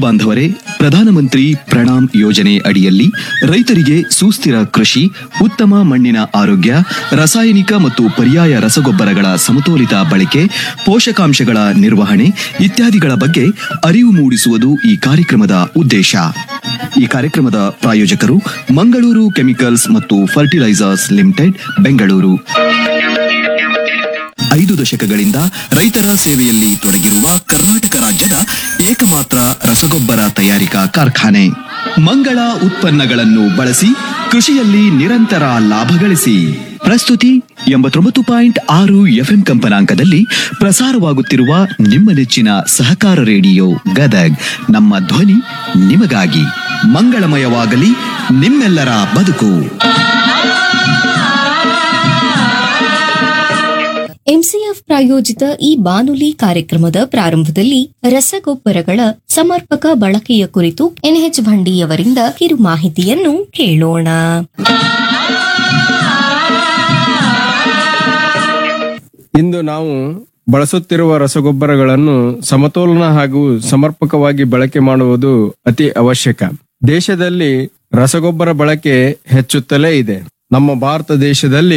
ಬಾಂಧವರೇ, ಪ್ರಧಾನಮಂತ್ರಿ ಪ್ರಣಾಮ್ ಯೋಜನೆ ಅಡಿಯಲ್ಲಿ ರೈತರಿಗೆ ಸುಸ್ಥಿರ ಕೃಷಿ, ಉತ್ತಮ ಮಣ್ಣಿನ ಆರೋಗ್ಯ, ರಾಸಾಯನಿಕ ಮತ್ತು ಪರ್ಯಾಯ ರಸಗೊಬ್ಬರಗಳ ಸಮತೋಲಿತ ಬಳಕೆ, ಪೋಷಕಾಂಶಗಳ ನಿರ್ವಹಣೆ ಇತ್ಯಾದಿಗಳ ಬಗ್ಗೆ ಅರಿವು ಮೂಡಿಸುವುದು ಈ ಕಾರ್ಯಕ್ರಮದ ಉದ್ದೇಶ. ಈ ಕಾರ್ಯಕ್ರಮದ ಪ್ರಾಯೋಜಕರು ಮಂಗಳೂರು ಕೆಮಿಕಲ್ಸ್ ಮತ್ತು ಫರ್ಟಿಲೈಸರ್ಸ್ ಲಿಮಿಟೆಡ್, ಬೆಂಗಳೂರು. 5 ದಶಕಗಳಿಂದ ರೈತರ ಸೇವೆಯಲ್ಲಿ ತೊಡಗಿರುವ ಕರ್ನಾಟಕ ರಾಜ್ಯದ ಏಕಮಾತ್ರ ರಸಗೊಬ್ಬರ ತಯಾರಿಕಾ ಕಾರ್ಖಾನೆ. ಮಂಗಳ ಉತ್ಪನ್ನಗಳನ್ನು ಬಳಸಿ ಕೃಷಿಯಲ್ಲಿ ನಿರಂತರ ಲಾಭ ಗಳಿಸಿ. ಪ್ರಸ್ತುತಿ 89.6 FM ಕಂಪನಾಂಕದಲ್ಲಿ ಪ್ರಸಾರವಾಗುತ್ತಿರುವ ನಿಮ್ಮ ನೆಚ್ಚಿನ ಸಹಕಾರ ರೇಡಿಯೋ ಗದಗ್. ನಮ್ಮ ಧ್ವನಿ ನಿಮಗಾಗಿ. ಮಂಗಳಮಯವಾಗಲಿ ನಿಮ್ಮೆಲ್ಲರ ಬದುಕು. ಎಂಸಿಎಫ್ ಪ್ರಾಯೋಜಿತ ಈ ಬಾನುಲಿ ಕಾರ್ಯಕ್ರಮದ ಪ್ರಾರಂಭದಲ್ಲಿ ರಸಗೊಬ್ಬರಗಳ ಸಮರ್ಪಕ ಬಳಕೆಯ ಕುರಿತು ಎನ್ಎಚ್ ಭಂಡಿಯವರಿಂದ ಕಿರು ಮಾಹಿತಿಯನ್ನು ಕೇಳೋಣ. ಇಂದು ನಾವು ಬಳಸುತ್ತಿರುವ ರಸಗೊಬ್ಬರಗಳನ್ನು ಸಮತೋಲನ ಹಾಗೂ ಸಮರ್ಪಕವಾಗಿ ಬಳಕೆ ಮಾಡುವುದು ಅತಿ ಅವಶ್ಯಕ. ದೇಶದಲ್ಲಿ ರಸಗೊಬ್ಬರ ಬಳಕೆ ಹೆಚ್ಚುತ್ತಲೇ ಇದೆ. ನಮ್ಮ ಭಾರತ ದೇಶದಲ್ಲಿ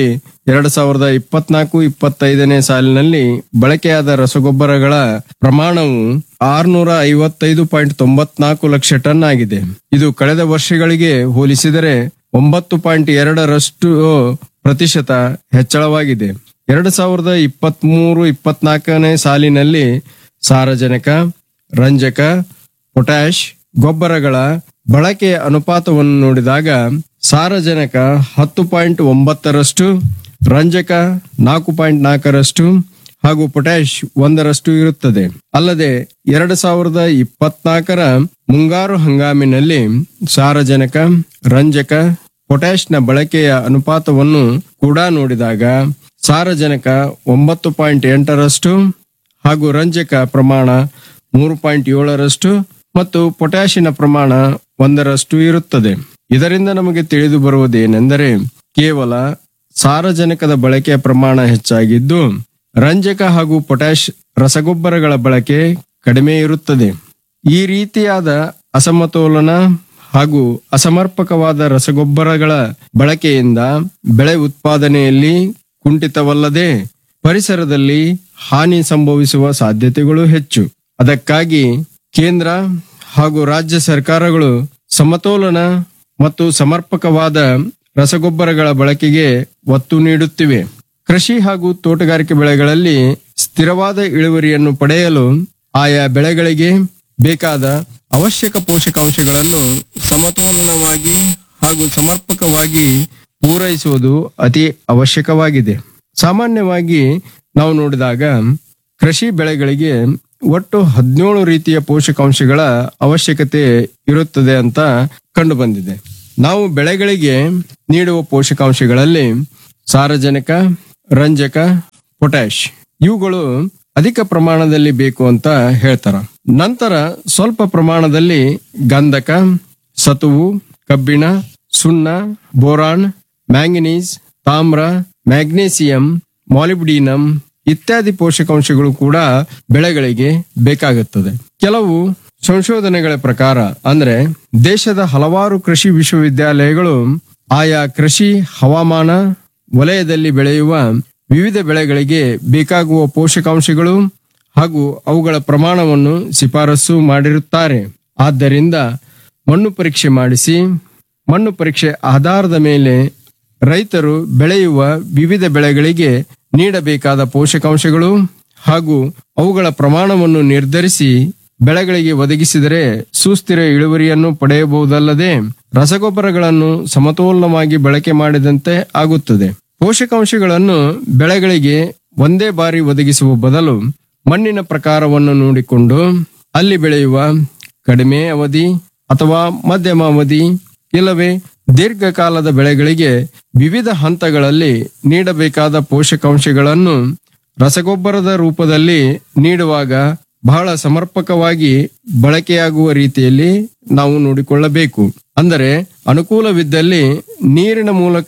2024-25 ಸಾಲಿನಲ್ಲಿ ಬಳಕೆಯಾದ ರಸಗೊಬ್ಬರಗಳ ಪ್ರಮಾಣವು 655.94 ಲಕ್ಷ ಟನ್ ಆಗಿದೆ. ಇದು ಕಳೆದ ವರ್ಷಗಳಿಗೆ ಹೋಲಿಸಿದರೆ 9.2% ಹೆಚ್ಚಳವಾಗಿದೆ. 2023-24 ಸಾಲಿನಲ್ಲಿ ಸಾರಜನಕ, ರಂಜಕ, ಪೊಟ್ಯಾಷ್ ಗೊಬ್ಬರಗಳ ಬಳಕೆಯ ಅನುಪಾತವನ್ನು ನೋಡಿದಾಗ ಸಾರಜನಕ 10.9%, ರಂಜಕ 4.4% ಹಾಗೂ ಪೊಟ್ಯಾಷ್ 1% ಇರುತ್ತದೆ. ಅಲ್ಲದೆ 2024 ಮುಂಗಾರು ಹಂಗಾಮಿನಲ್ಲಿ ಸಾರಜನಕ, ರಂಜಕ, ಪೊಟ್ಯಾಷ್ನ ಬಳಕೆಯ ಅನುಪಾತವನ್ನು ಕೂಡ ನೋಡಿದಾಗ ಸಾರಜನಕ 9.8% ಹಾಗೂ ರಂಜಕ ಪ್ರಮಾಣ 3.7% ಮತ್ತು ಪೊಟ್ಯಾಷಿನ ಪ್ರಮಾಣ 1% ಇರುತ್ತದೆ. ಇದರಿಂದ ನಮಗೆ ತಿಳಿದು ಬರುವುದೇನೆಂದರೆ ಕೇವಲ ಸಾರಜನಕದ ಬಳಕೆಯ ಪ್ರಮಾಣ ಹೆಚ್ಚಾಗಿದ್ದು ರಂಜಕ ಹಾಗೂ ಪೊಟ್ಯಾಷ್ ರಸಗೊಬ್ಬರಗಳ ಬಳಕೆ ಕಡಿಮೆ ಇರುತ್ತದೆ. ಈ ರೀತಿಯಾದ ಅಸಮತೋಲನ ಹಾಗೂ ಅಸಮರ್ಪಕವಾದ ರಸಗೊಬ್ಬರಗಳ ಬಳಕೆಯಿಂದ ಬೆಳೆ ಉತ್ಪಾದನೆಯಲ್ಲಿ ಕುಂಠಿತವಲ್ಲದೆ ಪರಿಸರದಲ್ಲಿ ಹಾನಿ ಸಂಭವಿಸುವ ಸಾಧ್ಯತೆಗಳು ಹೆಚ್ಚು. ಅದಕ್ಕಾಗಿ ಕೇಂದ್ರ ಹಾಗೂ ರಾಜ್ಯ ಸರ್ಕಾರಗಳು ಸಮತೋಲನ ಮತ್ತು ಸಮರ್ಪಕವಾದ ರಸಗೊಬ್ಬರಗಳ ಬಳಕೆಗೆ ಒತ್ತು ನೀಡುತ್ತಿವೆ. ಕೃಷಿ ಹಾಗೂ ತೋಟಗಾರಿಕೆ ಬೆಳೆಗಳಲ್ಲಿ ಸ್ಥಿರವಾದ ಇಳುವರಿಯನ್ನು ಪಡೆಯಲು ಆಯಾ ಬೆಳೆಗಳಿಗೆ ಬೇಕಾದ ಅವಶ್ಯಕ ಪೋಷಕಾಂಶಗಳನ್ನು ಸಮತೋಲನವಾಗಿ ಹಾಗೂ ಸಮರ್ಪಕವಾಗಿ ಪೂರೈಸುವುದು ಅತಿ ಅವಶ್ಯಕವಾಗಿದೆ. ಸಾಮಾನ್ಯವಾಗಿ ನಾವು ನೋಡಿದಾಗ ಕೃಷಿ ಬೆಳೆಗಳಿಗೆ ಒಟ್ಟು 17 ರೀತಿಯ ಪೋಷಕಾಂಶಗಳ ಅವಶ್ಯಕತೆ ಇರುತ್ತದೆ ಅಂತ ಕಂಡು ಬಂದಿದೆ. ನಾವು ಬೆಳೆಗಳಿಗೆ ನೀಡುವ ಪೋಷಕಾಂಶಗಳಲ್ಲಿ ಸಾರಜನಕ, ರಂಜಕ, ಪೊಟ್ಯಾಷ್ ಇವುಗಳು ಅಧಿಕ ಪ್ರಮಾಣದಲ್ಲಿ ಬೇಕು ಅಂತ ಹೇಳ್ತಾರ. ನಂತರ ಸ್ವಲ್ಪ ಪ್ರಮಾಣದಲ್ಲಿ ಗಂಧಕ, ಸತುವು, ಕಬ್ಬಿಣ, ಸುಣ್ಣ, ಬೋರಾನ್, ಮ್ಯಾಂಗನೀಸ್, ತಾಮ್ರ, ಮ್ಯಾಗ್ನೇಸಿಯಂ, ಮಾಲಿಬ್ಡಿನಂ ಇತ್ಯಾದಿ ಪೋಷಕಾಂಶಗಳು ಕೂಡ ಬೆಳೆಗಳಿಗೆ ಬೇಕಾಗುತ್ತದೆ. ಕೆಲವು ಸಂಶೋಧನೆಗಳ ಪ್ರಕಾರ ಅಂದ್ರೆ ದೇಶದ ಹಲವಾರು ಕೃಷಿ ವಿಶ್ವವಿದ್ಯಾಲಯಗಳು ಆಯಾ ಕೃಷಿ ಹವಾಮಾನ ವಲಯದಲ್ಲಿ ಬೆಳೆಯುವ ವಿವಿಧ ಬೆಳೆಗಳಿಗೆ ಬೇಕಾಗುವ ಪೋಷಕಾಂಶಗಳು ಹಾಗೂ ಅವುಗಳ ಪ್ರಮಾಣವನ್ನು ಶಿಫಾರಸು ಮಾಡಿರುತ್ತಾರೆ. ಆದ್ದರಿಂದ ಮಣ್ಣು ಪರೀಕ್ಷೆ ಮಾಡಿಸಿ ಮಣ್ಣು ಪರೀಕ್ಷೆ ಆಧಾರದ ಮೇಲೆ ರೈತರು ಬೆಳೆಯುವ ವಿವಿಧ ಬೆಳೆಗಳಿಗೆ ನೀಡಬೇಕಾದ ಪೋಷಕಾಂಶಗಳು ಹಾಗೂ ಅವುಗಳ ಪ್ರಮಾಣವನ್ನು ನಿರ್ಧರಿಸಿ ಬೆಳೆಗಳಿಗೆ ಒದಗಿಸಿದರೆ ಸುಸ್ಥಿರ ಇಳುವರಿಯನ್ನು ಪಡೆಯಬಹುದಲ್ಲದೆ ರಸಗೊಬ್ಬರಗಳನ್ನು ಸಮತೋಲನವಾಗಿ ಬಳಕೆ ಮಾಡಿದಂತೆ ಆಗುತ್ತದೆ. ಪೋಷಕಾಂಶಗಳನ್ನು ಬೆಳೆಗಳಿಗೆ ಒಂದೇ ಬಾರಿ ಒದಗಿಸುವ ಬದಲು ಮಣ್ಣಿನ ಪ್ರಕಾರವನ್ನು ನೋಡಿಕೊಂಡು ಅಲ್ಲಿ ಬೆಳೆಯುವ ಕಡಿಮೆ ಅವಧಿ ಅಥವಾ ಮಧ್ಯಮ ಅವಧಿ ಇಲ್ಲವೇ ದೀರ್ಘಕಾಲದ ಬೆಳೆಗಳಿಗೆ ವಿವಿಧ ಹಂತಗಳಲ್ಲಿ ನೀಡಬೇಕಾದ ಪೋಷಕಾಂಶಗಳನ್ನು ರಸಗೊಬ್ಬರದ ರೂಪದಲ್ಲಿ ನೀಡುವಾಗ ಬಹಳ ಸಮರ್ಪಕವಾಗಿ ಬಳಕೆಯಾಗುವ ರೀತಿಯಲ್ಲಿ ನಾವು ನೋಡಿಕೊಳ್ಳಬೇಕು. ಅಂದರೆ ಅನುಕೂಲವಿದ್ದಲ್ಲಿ ನೀರಿನ ಮೂಲಕ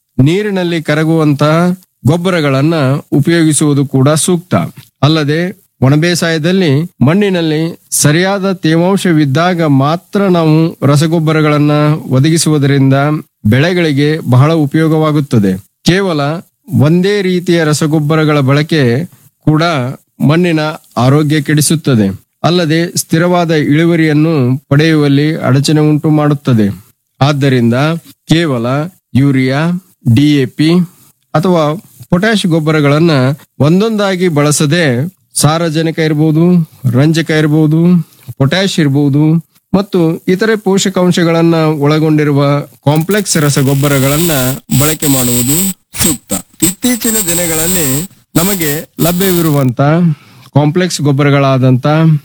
ನೀರಿನಲ್ಲಿ ಕರಗುವಂತಹ ಗೊಬ್ಬರಗಳನ್ನ ಉಪಯೋಗಿಸುವುದು ಕೂಡ ಸೂಕ್ತ. ಅಲ್ಲದೆ ಒಣಬೇಸಾಯದಲ್ಲಿ ಮಣ್ಣಿನಲ್ಲಿ ಸರಿಯಾದ ತೇವಾಂಶವಿದ್ದಾಗ ಮಾತ್ರ ನಾವು ರಸಗೊಬ್ಬರಗಳನ್ನ ಒದಗಿಸುವುದರಿಂದ ಬೆಳೆಗಳಿಗೆ ಬಹಳ ಉಪಯೋಗವಾಗುತ್ತದೆ. ಕೇವಲ ಒಂದೇ ರೀತಿಯ ರಸಗೊಬ್ಬರಗಳ ಬಳಕೆ ಕೂಡ ಮಣ್ಣಿನ ಆರೋಗ್ಯ ಕೆಡಿಸುತ್ತದೆ, ಅಲ್ಲದೆ ಸ್ಥಿರವಾದ ಇಳುವರಿಯನ್ನು ಪಡೆಯುವಲ್ಲಿ ಅಡಚಣೆ ಉಂಟು ಮಾಡುತ್ತದೆ. ಆದ್ದರಿಂದ ಕೇವಲ ಯೂರಿಯಾ, ಡಿಎಪಿ ಅಥವಾ ಪೊಟ್ಯಾಶ್ ಗೊಬ್ಬರಗಳನ್ನ ಒಂದೊಂದಾಗಿ ಬಳಸದೆ ಸಾರಜನಕ ಇರಬಹುದು, ರಂಜಕ ಇರಬಹುದು, ಪೊಟ್ಯಾಶ್ ಇರಬಹುದು ಮತ್ತು ಇತರೆ ಪೋಷಕಾಂಶಗಳನ್ನ ಒಳಗೊಂಡಿರುವ ಕಾಂಪ್ಲೆಕ್ಸ್ ರಸಗೊಬ್ಬರಗಳನ್ನ ಬಳಕೆ ಮಾಡುವುದು ಸೂಕ್ತ. ಇತ್ತೀಚಿನ ದಿನಗಳಲ್ಲಿ ನಮಗೆ ಲಭ್ಯವಿರುವಂತ ಕಾಂಪ್ಲೆಕ್ಸ್ ಗೊಬ್ಬರಗಳಾದಂತ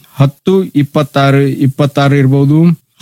10-26-26 ಇರಬಹುದು,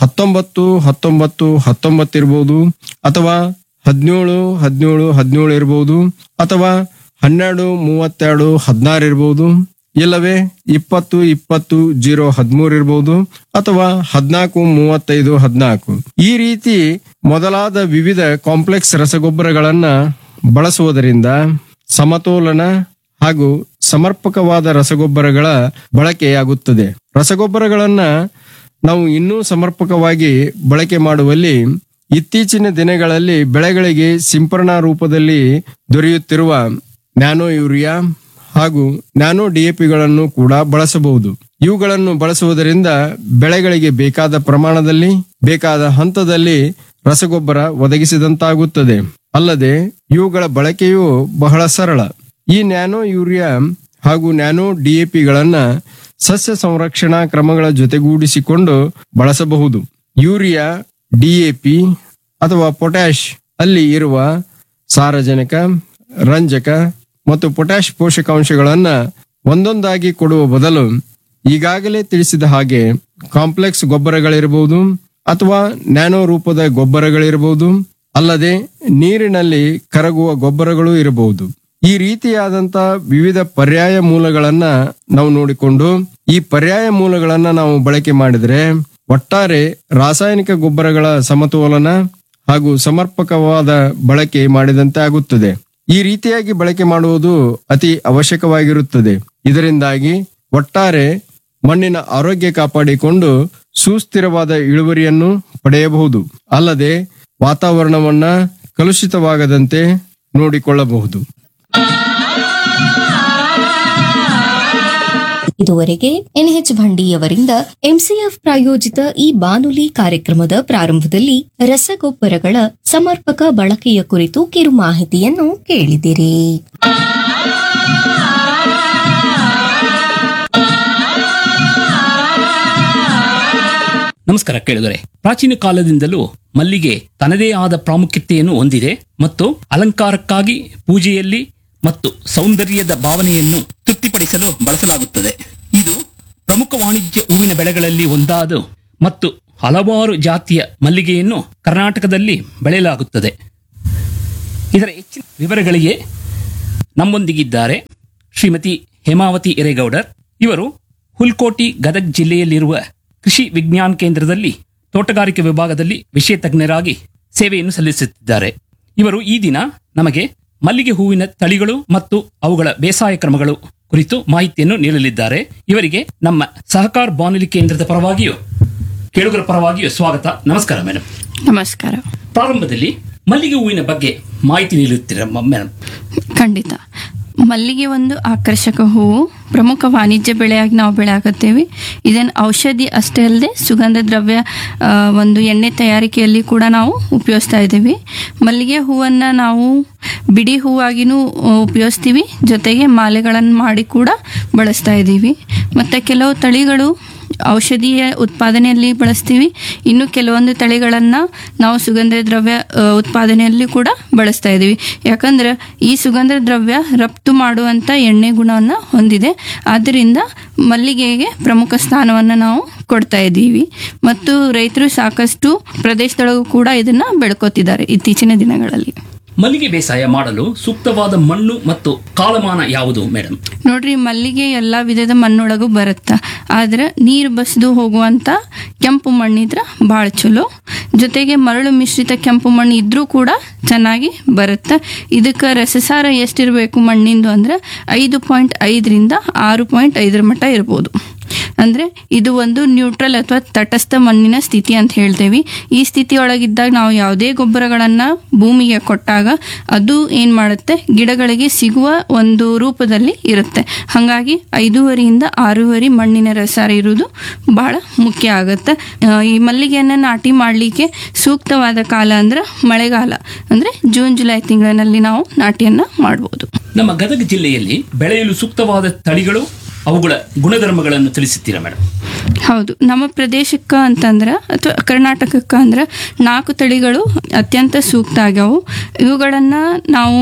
19-19-19 ಇರಬಹುದು, ಅಥವಾ 17-17-17 ಇರಬಹುದು, ಅಥವಾ 12-32-16 ಇರಬಹುದು, ಇಲ್ಲವೇ 20-20-0-13 ಇರಬಹುದು, ಅಥವಾ 14-35-14. ಈ ರೀತಿ ಮೊದಲಾದ ವಿವಿಧ ಕಾಂಪ್ಲೆಕ್ಸ್ ರಸಗೊಬ್ಬರಗಳನ್ನ ಬಳಸುವುದರಿಂದ ಸಮತೋಲನ ಹಾಗೂ ಸಮರ್ಪಕವಾದ ರಸಗೊಬ್ಬರಗಳ ಬಳಕೆಯಾಗುತ್ತದೆ. ರಸಗೊಬ್ಬರಗಳನ್ನ ನಾವು ಇನ್ನೂ ಸಮರ್ಪಕವಾಗಿ ಬಳಕೆ ಮಾಡುವಲ್ಲಿ ಇತ್ತೀಚಿನ ದಿನಗಳಲ್ಲಿ ಬೆಳೆಗಳಿಗೆ ಸಿಂಪರಣಾ ರೂಪದಲ್ಲಿ ದೊರೆಯುತ್ತಿರುವ ನ್ಯಾನೋ ಯೂರಿಯಾ ಹಾಗೂ ನ್ಯಾನೋ ಡಿಎಪಿಗಳನ್ನು ಕೂಡ ಬಳಸಬಹುದು. ಇವುಗಳನ್ನು ಬಳಸುವುದರಿಂದ ಬೆಳೆಗಳಿಗೆ ಬೇಕಾದ ಪ್ರಮಾಣದಲ್ಲಿ ಬೇಕಾದ ಹಂತದಲ್ಲಿ ರಸಗೊಬ್ಬರ ಒದಗಿಸಿದಂತಾಗುತ್ತದೆ. ಅಲ್ಲದೆ ಇವುಗಳ ಬಳಕೆಯು ಬಹಳ ಸರಳ. ಈ ನ್ಯಾನೋ ಯೂರಿಯಾ ಹಾಗೂ ನ್ಯಾನೋ ಡಿಎಪಿಗಳನ್ನ ಸಸ್ಯ ಸಂರಕ್ಷಣಾ ಕ್ರಮಗಳ ಜೊತೆಗೂಡಿಸಿಕೊಂಡು ಬಳಸಬಹುದು. ಯೂರಿಯಾ, ಡಿಎಪಿ ಅಥವಾ ಪೊಟ್ಯಾಶ್ ಅಲ್ಲಿ ಇರುವ ಸಾರಜನಕ, ರಂಜಕ ಮತ್ತು ಪೊಟ್ಯಾಶ್ ಪೋಷಕಾಂಶಗಳನ್ನ ಒಂದೊಂದಾಗಿ ಕೊಡುವ ಬದಲು ಈಗಾಗಲೇ ತಿಳಿಸಿದ ಹಾಗೆ ಕಾಂಪ್ಲೆಕ್ಸ್ ಗೊಬ್ಬರಗಳಿರಬಹುದು ಅಥವಾ ನ್ಯಾನೋ ರೂಪದ ಗೊಬ್ಬರಗಳಿರಬಹುದು, ಅಲ್ಲದೆ ನೀರಿನಲ್ಲಿ ಕರಗುವ ಗೊಬ್ಬರಗಳು ಇರಬಹುದು. ಈ ರೀತಿಯಾದಂತ ವಿವಿಧ ಪರ್ಯಾಯ ಮೂಲಗಳನ್ನ ನಾವು ನೋಡಿಕೊಂಡು ಈ ಪರ್ಯಾಯ ಮೂಲಗಳನ್ನ ನಾವು ಬಳಕೆ ಮಾಡಿದ್ರೆ ಒಟ್ಟಾರೆ ರಾಸಾಯನಿಕ ಗೊಬ್ಬರಗಳ ಸಮತೋಲನ ಹಾಗೂ ಸಮರ್ಪಕವಾದ ಬಳಕೆ ಮಾಡಿದಂತೆ ಆಗುತ್ತದೆ. ಈ ರೀತಿಯಾಗಿ ಬಳಕೆ ಮಾಡುವುದು ಅತಿ ಅವಶ್ಯಕವಾಗಿರುತ್ತದೆ. ಇದರಿಂದಾಗಿ ಒಟ್ಟಾರೆ ಮಣ್ಣಿನ ಆರೋಗ್ಯ ಕಾಪಾಡಿಕೊಂಡು ಸುಸ್ಥಿರವಾದ ಇಳುವರಿಯನ್ನು ಪಡೆಯಬಹುದು, ಅಲ್ಲದೆ ವಾತಾವರಣವನ್ನ ಕಲುಷಿತವಾಗದಂತೆ ನೋಡಿಕೊಳ್ಳಬಹುದು. ಇದುವರೆಗೆ ಎನ್ಎಚ್ ಭಂಡಿಯವರಿಂದ ಎಂಸಿಎಫ್ ಪ್ರಾಯೋಜಿತ ಈ ಬಾನುಲಿ ಕಾರ್ಯಕ್ರಮದ ಪ್ರಾರಂಭದಲ್ಲಿ ರಸಗೊಬ್ಬರಗಳ ಸಮರ್ಪಕ ಬಳಕೆಯ ಕುರಿತು ಕಿರು ಮಾಹಿತಿಯನ್ನು ಕೇಳಿದಿರಿ. ನಮಸ್ಕಾರ ಕೇಳಿದರೆ, ಪ್ರಾಚೀನ ಕಾಲದಿಂದಲೂ ಮಲ್ಲಿಗೆ ತನ್ನದೇ ಆದ ಪ್ರಾಮುಖ್ಯತೆಯನ್ನು ಹೊಂದಿದೆ ಮತ್ತು ಅಲಂಕಾರಕ್ಕಾಗಿ, ಪೂಜೆಯಲ್ಲಿ ಮತ್ತು ಸೌಂದರ್ಯದ ಭಾವನೆಯನ್ನು ತೃಪ್ತಿಪಡಿಸಲು ಬಳಸಲಾಗುತ್ತದೆ. ಇದು ಪ್ರಮುಖ ವಾಣಿಜ್ಯ ಹೂವಿನ ಬೆಳೆಗಳಲ್ಲಿ ಒಂದಾದ ಮತ್ತು ಹಲವಾರು ಜಾತಿಯ ಮಲ್ಲಿಗೆಯನ್ನು ಕರ್ನಾಟಕದಲ್ಲಿ ಬೆಳೆಯಲಾಗುತ್ತದೆ. ಇದರ ಹೆಚ್ಚಿನ ವಿವರಗಳಿಗೆ ನಮ್ಮೊಂದಿಗಿದ್ದಾರೆ ಶ್ರೀಮತಿ ಹೇಮಾವತಿ ಹಿರೇಗೌಡರ್. ಇವರು ಹುಲ್ಕೋಟಿ, ಗದಗ್ ಜಿಲ್ಲೆಯಲ್ಲಿರುವ ಕೃಷಿ ವಿಜ್ಞಾನ ಕೇಂದ್ರದಲ್ಲಿ ತೋಟಗಾರಿಕೆ ವಿಭಾಗದಲ್ಲಿ ವಿಷಯ ತಜ್ಞರಾಗಿ ಸೇವೆಯನ್ನು ಸಲ್ಲಿಸುತ್ತಿದ್ದಾರೆ. ಇವರು ಈ ದಿನ ನಮಗೆ ಮಲ್ಲಿಗೆ ಹೂವಿನ ತಳಿಗಳು ಮತ್ತು ಅವುಗಳ ಬೇಸಾಯ ಕ್ರಮಗಳು ಕುರಿತು ಮಾಹಿತಿಯನ್ನು ನೀಡಲಿದ್ದಾರೆ. ಇವರಿಗೆ ನಮ್ಮ ಸಹಕಾರ ಬಾನುಲಿ ಕೇಂದ್ರದ ಪರವಾಗಿಯೂ ಕೇಳುಗರ ಪರವಾಗಿಯೂ ಸ್ವಾಗತ. ನಮಸ್ಕಾರ ಮೇಡಮ್. ನಮಸ್ಕಾರ. ಪ್ರಾರಂಭದಲ್ಲಿ ಮಲ್ಲಿಗೆ ಹೂವಿನ ಬಗ್ಗೆ ಮಾಹಿತಿ ನೀಡುತ್ತೀರಾ ಮೇಡಮ್? ಖಂಡಿತ. ಮಲ್ಲಿಗೆ ಒಂದು ಆಕರ್ಷಕ ಹೂವು, ಪ್ರಮುಖ ವಾಣಿಜ್ಯ ಬೆಳೆಯಾಗಿ ನಾವು ಬೆಳೆಯಾಕತ್ತೇವೆ. ಇದನ್ನು ಔಷಧಿ ಅಷ್ಟೇ ಅಲ್ಲದೆ ಸುಗಂಧ ದ್ರವ್ಯ ಒಂದು ಎಣ್ಣೆ ತಯಾರಿಕೆಯಲ್ಲಿ ಕೂಡ ನಾವು ಉಪಯೋಗಿಸ್ತಾ ಇದ್ದೀವಿ. ಮಲ್ಲಿಗೆ ಹೂವನ್ನು ನಾವು ಬಿಡಿ ಹೂವಾಗಿನೂ ಉಪಯೋಗಿಸ್ತೀವಿ, ಜೊತೆಗೆ ಮಾಲೆಗಳನ್ನು ಮಾಡಿ ಕೂಡ ಬಳಸ್ತಾ ಇದ್ದೀವಿ. ಮತ್ತು ಕೆಲವು ತಳಿಗಳು ಔಷಧೀಯ ಉತ್ಪಾದನೆಯಲ್ಲಿ ಬಳಸ್ತೀವಿ, ಇನ್ನು ಕೆಲವೊಂದು ತಳಿಗಳನ್ನು ನಾವು ಸುಗಂಧ ದ್ರವ್ಯ ಉತ್ಪಾದನೆಯಲ್ಲಿ ಕೂಡ ಬಳಸ್ತಾ ಇದ್ದೀವಿ. ಯಾಕಂದ್ರೆ ಈ ಸುಗಂಧ ದ್ರವ್ಯ ರಫ್ತು ಮಾಡುವಂಥ ಎಣ್ಣೆ ಗುಣವನ್ನು ಹೊಂದಿದೆ. ಆದ್ದರಿಂದ ಮಲ್ಲಿಗೆಗೆ ಪ್ರಮುಖ ಸ್ಥಾನವನ್ನು ನಾವು ಕೊಡ್ತಾ ಇದ್ದೀವಿ ಮತ್ತು ರೈತರು ಸಾಕಷ್ಟು ಪ್ರದೇಶದೊಳಗೂ ಕೂಡ ಇದನ್ನು ಬೆಳ್ಕೋತಿದ್ದಾರೆ ಇತ್ತೀಚಿನ ದಿನಗಳಲ್ಲಿ. ಮಲ್ಲಿಗೆ ಬೇಸಾಯ ಮಾಡಲು ಸೂಕ್ತವಾದ ಮಣ್ಣು ಮತ್ತು ಕಾಲಮಾನ ಯಾವುದು ಮೇಡಮ್? ನೋಡ್ರಿ, ಮಲ್ಲಿಗೆ ಎಲ್ಲಾ ವಿಧದ ಮಣ್ಣೊಳಗೂ ಬರುತ್ತ, ಆದ್ರೆ ನೀರು ಬಸಿದು ಹೋಗುವಂತ ಕೆಂಪು ಮಣ್ಣಿದ್ರ ಭಾಳ ಚಲೋ. ಜೊತೆಗೆ ಮರಳು ಮಿಶ್ರಿತ ಕೆಂಪು ಮಣ್ಣು ಇದ್ರೂ ಕೂಡ ಚೆನ್ನಾಗಿ ಬರುತ್ತೆ. ಇದಕ್ಕೆ ರಸಸಾರ ಎಷ್ಟಿರಬೇಕು ಮಣ್ಣಿಂದು ಅಂದ್ರೆ 5.5ರಿಂದ 6.5 ಮಟ್ಟ ಇರ್ಬೋದು. ಅಂದ್ರೆ ಇದು ಒಂದು ನ್ಯೂಟ್ರಲ್ ಅಥವಾ ತಟಸ್ಥ ಮಣ್ಣಿನ ಸ್ಥಿತಿ ಅಂತ ಹೇಳ್ತೇವೆ. ಈ ಸ್ಥಿತಿಯೊಳಗಿದ್ದಾಗ ನಾವು ಯಾವುದೇ ಗೊಬ್ಬರಗಳನ್ನ ಭೂಮಿಗೆ ಕೊಟ್ಟಾಗ ಅದು ಏನ್ ಮಾಡುತ್ತೆ, ಗಿಡಗಳಿಗೆ ಸಿಗುವ ಒಂದು ರೂಪದಲ್ಲಿ ಇರುತ್ತೆ. ಹಾಗಾಗಿ 5.5ರಿಂದ 6 ಮಣ್ಣಿನ ರಸಾರ ಇರುವುದು ಬಹಳ ಮುಖ್ಯ ಆಗುತ್ತೆ. ಈ ಮಲ್ಲಿಗೆಯನ್ನ ನಾಟಿ ಮಾಡ್ಲಿಕ್ಕೆ ಸೂಕ್ತವಾದ ಕಾಲ ಅಂದ್ರೆ ಮಳೆಗಾಲ, ಅಂದ್ರೆ ಜೂನ್ ಜುಲೈ ತಿಂಗಳಿನಲ್ಲಿ ನಾವು ನಾಟಿಯನ್ನ ಮಾಡಬಹುದು. ನಮ್ಮ ಗದಗ ಜಿಲ್ಲೆಯಲ್ಲಿ ಬೆಳೆಯಲು ಸೂಕ್ತವಾದ ತಳಿಗಳು, ಅವುಗಳ ಗುಣಧರ್ಮಗಳನ್ನು ತಿಳಿಸುತ್ತೀರಾ ಮೇಡಮ್? ಹೌದು, ನಮ್ಮ ಪ್ರದೇಶಕ್ಕೆ ಅಂತಂದ್ರೆ ಅಥವಾ ಕರ್ನಾಟಕಕ್ಕೆ ಅಂದ್ರೆ 4 ತಳಿಗಳು ಅತ್ಯಂತ ಸೂಕ್ತ ಆಗ್ಯಾವು. ಇವುಗಳನ್ನ ನಾವು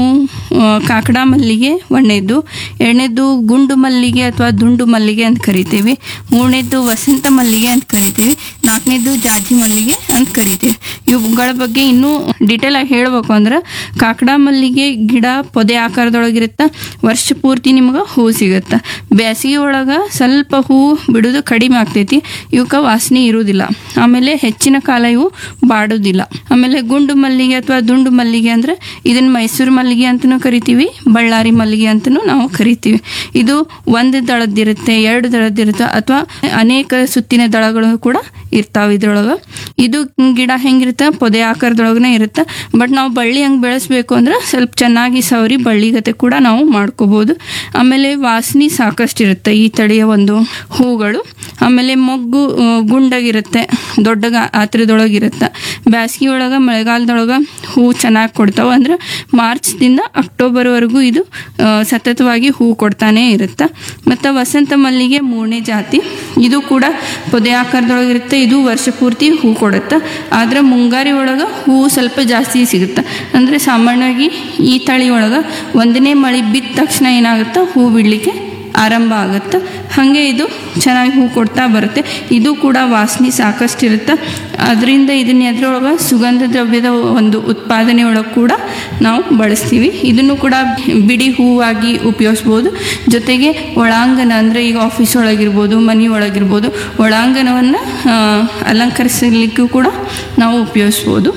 ಕಾಕಡ ಮಲ್ಲಿಗೆ ಒಂದನೇದ್ದು, ಎರಡನೇದ್ದು ಗುಂಡು ಮಲ್ಲಿಗೆ ಅಥವಾ ದುಂಡು ಮಲ್ಲಿಗೆ ಅಂತ ಕರಿತೀವಿ, ಮೂರನೇದ್ದು ವಸಂತ ಮಲ್ಲಿಗೆ ಅಂತ ಕರಿತೀವಿ, 4ನೇದ್ದು ಜಾಜಿ ಮಲ್ಲಿಗೆ ಅಂತ ಕರಿತೀವಿ. ಇವುಗಳ ಬಗ್ಗೆ ಇನ್ನೂ ಡಿಟೇಲ್ ಆಗಿ ಹೇಳ್ಬೇಕು ಅಂದ್ರೆ, ಕಾಕಡ ಮಲ್ಲಿಗೆ ಗಿಡ ಪೊದೆ ಆಕಾರದೊಳಗಿರುತ್ತ, ವರ್ಷ ಪೂರ್ತಿ ನಿಮ್ಗೆ ಹೂ ಸಿಗುತ್ತೆ. ಬೇಸಿಗೆ ಒಳಗ ಸ್ವಲ್ಪ ಹೂ ಬಿಡುದು ಕಡಿಮೆ ಆಗ್ತೈತಿ, ಇವಕ್ಕ ವಾಸನೆ ಇರುವುದಿಲ್ಲ. ಆಮೇಲೆ ಹೆಚ್ಚಿನ ಕಾಲ ಇವು ಬಾಡುದಿಲ್ಲ. ಆಮೇಲೆ ಗುಂಡು ಮಲ್ಲಿಗೆ ಅಥವಾ ದುಂಡು ಮಲ್ಲಿಗೆ ಅಂದ್ರೆ ಇದನ್ನ ಮೈಸೂರು ಮಲ್ಲಿಗೆ ಅಂತನೂ ಕರಿತೀವಿ, ಬಳ್ಳಾರಿ ಮಲ್ಲಿಗೆ ಅಂತನೂ ನಾವು ಕರಿತೀವಿ. ಇದು 1 ದಳದ್ದಿರುತ್ತೆ, 2 ದಳದ್ದಿರುತ್ತೆ, ಅಥವಾ ಅನೇಕ ಸುತ್ತಿನ ದಳಗಳು ಕೂಡ ಇರ್ತಾವ ಇದ್ರೊಳಗ. ಇದು ಗಿಡ ಹೆಂಗಿರುತ್ತೆ, ಪೊದೆ ಆಕಾರದೊಳಗನೆ ಇರುತ್ತೆ. ಬಟ್ ನಾವು ಬಳ್ಳಿ ಹಂಗೆ ಬೆಳೆಸ್ಬೇಕು ಅಂದ್ರೆ ಸ್ವಲ್ಪ ಚೆನ್ನಾಗಿ ಸವರಿ ಬಳ್ಳಿಗತೆ ಕೂಡ ನಾವು ಮಾಡ್ಕೋಬಹುದು. ಆಮೇಲೆ ವಾಸನೆ ಸಾಕಷ್ಟು ಇರುತ್ತೆ ಈ ತಳಿಯ ಒಂದು ಹೂಗಳು. ಆಮೇಲೆ ಮೊಗ್ಗು ಗುಂಡಾಗಿರುತ್ತೆ, ದೊಡ್ಡ ಗಾತ್ರದೊಳಗಿರುತ್ತೆ. ಬ್ಯಾಸಗಿ ಒಳಗ ಮಳೆಗಾಲದೊಳಗ ಹೂ ಚೆನ್ನಾಗಿ ಕೊಡ್ತಾವ. ಅಂದ್ರೆ ಮಾರ್ಚ್ದಿಂದ ಅಕ್ಟೋಬರ್ವರೆಗೂ ಇದು ಸತತವಾಗಿ ಹೂ ಕೊಡ್ತಾನೆ ಇರುತ್ತೆ. ಮತ್ತು ವಸಂತ ಮಲ್ಲಿಗೆ 3ನೇ ಜಾತಿ, ಇದು ಕೂಡ ಪೊದೆ ಆಕಾರದೊಳಗಿರುತ್ತೆ. ಇದು ವರ್ಷ ಪೂರ್ತಿ ಹೂ ಕೊಡುತ್ತೆ. ಆದ್ರೆ ಮುಂಗಾರಿ ಒಳಗ ಹೂ ಸ್ವಲ್ಪ ಜಾಸ್ತಿ ಸಿಗುತ್ತೆ. ಅಂದ್ರೆ ಸಾಮಾನ್ಯವಾಗಿ ಈ ತಳಿ ಒಳಗ 1ನೇ ಮಳೆ ಬಿದ್ದ ತಕ್ಷಣ ಏನಾಗುತ್ತೆ, ಹೂ ಬಿಡ್ಲಿಕ್ಕೆ ಆರಂಭ ಆಗುತ್ತೆ. ಹಾಗೆ ಇದು ಚೆನ್ನಾಗಿ ಹೂ ಕೊಡ್ತಾ ಬರುತ್ತೆ. ಇದು ಕೂಡ ವಾಸನೆ ಸಾಕಷ್ಟು ಇರುತ್ತೆ. ಅದರಿಂದ ಇದನ್ನ ಎದ್ರೊಳಗೆ ಸುಗಂಧ ದ್ರವ್ಯದ ಒಂದು ಉತ್ಪಾದನೆ ಒಳಗೆ ಕೂಡ ನಾವು ಬಳಸ್ತೀವಿ. ಇದನ್ನು ಕೂಡ ಬಿಡಿ ಹೂವಾಗಿ ಉಪಯೋಗಿಸ್ಬೋದು. ಜೊತೆಗೆ ಒಳಾಂಗಣ ಅಂದರೆ ಈಗ ಆಫೀಸ್ ಒಳಗಿರ್ಬೋದು, ಮನೆ ಒಳಗಿರ್ಬೋದು, ಒಳಾಂಗಣವನ್ನು ಅಲಂಕರಿಸಲಿಕ್ಕೂ ಕೂಡ ನಾವು ಉಪಯೋಗಿಸ್ಬೋದು.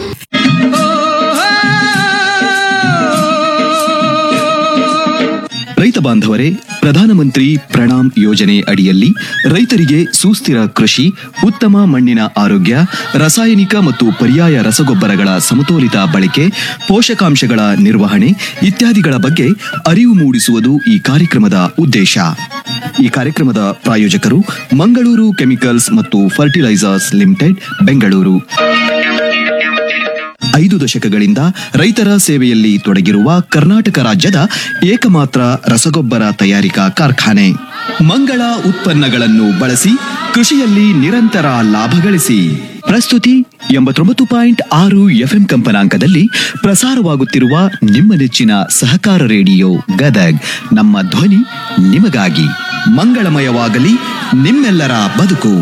ರೈತ ಬಾಂಧವರೇ, ಪ್ರಧಾನಮಂತ್ರಿ ಪ್ರಣಾಮ್ ಯೋಜನೆ ಅಡಿಯಲ್ಲಿ ರೈತರಿಗೆ ಸುಸ್ಥಿರ ಕೃಷಿ, ಉತ್ತಮ ಮಣ್ಣಿನ ಆರೋಗ್ಯ, ರಾಸಾಯನಿಕ ಮತ್ತು ಪರ್ಯಾಯ ರಸಗೊಬ್ಬರಗಳ ಸಮತೋಲಿತ ಬಳಕೆ, ಪೋಷಕಾಂಶಗಳ ನಿರ್ವಹಣೆ ಇತ್ಯಾದಿಗಳ ಬಗ್ಗೆ ಅರಿವು ಮೂಡಿಸುವುದು ಈ ಕಾರ್ಯಕ್ರಮದ ಉದ್ದೇಶ. ಈ ಕಾರ್ಯಕ್ರಮದ ಪ್ರಾಯೋಜಕರು ಮಂಗಳೂರು ಕೆಮಿಕಲ್ಸ್ ಮತ್ತು ಫರ್ಟಿಲೈಸರ್ಸ್ ಲಿಮಿಟೆಡ್, ಬೆಂಗಳೂರು. 5 ದಶಕಗಳಿಂದ ರೈತರ ಸೇವೆಯಲ್ಲಿ ತೊಡಗಿರುವ ಕರ್ನಾಟಕ ರಾಜ್ಯದ ಏಕಮಾತ್ರ ರಸಗೊಬ್ಬರ ತಯಾರಿಕಾ ಕಾರ್ಖಾನೆ. ಮಂಗಳ ಉತ್ಪನ್ನಗಳನ್ನು ಬಳಸಿ ಕೃಷಿಯಲ್ಲಿ ನಿರಂತರ ಲಾಭ ಗಳಿಸಿ. ಪ್ರಸ್ತುತಿ 89.6 FM ಕಂಪನಾಂಕದಲ್ಲಿ ಪ್ರಸಾರವಾಗುತ್ತಿರುವ ನಿಮ್ಮ ನೆಚ್ಚಿನ ಸಹಕಾರ ರೇಡಿಯೋ ಗದಗ್. ನಮ್ಮ ಧ್ವನಿ ನಿಮಗಾಗಿ. ಮಂಗಳಮಯವಾಗಲಿ ನಿಮ್ಮೆಲ್ಲರ ಬದುಕು.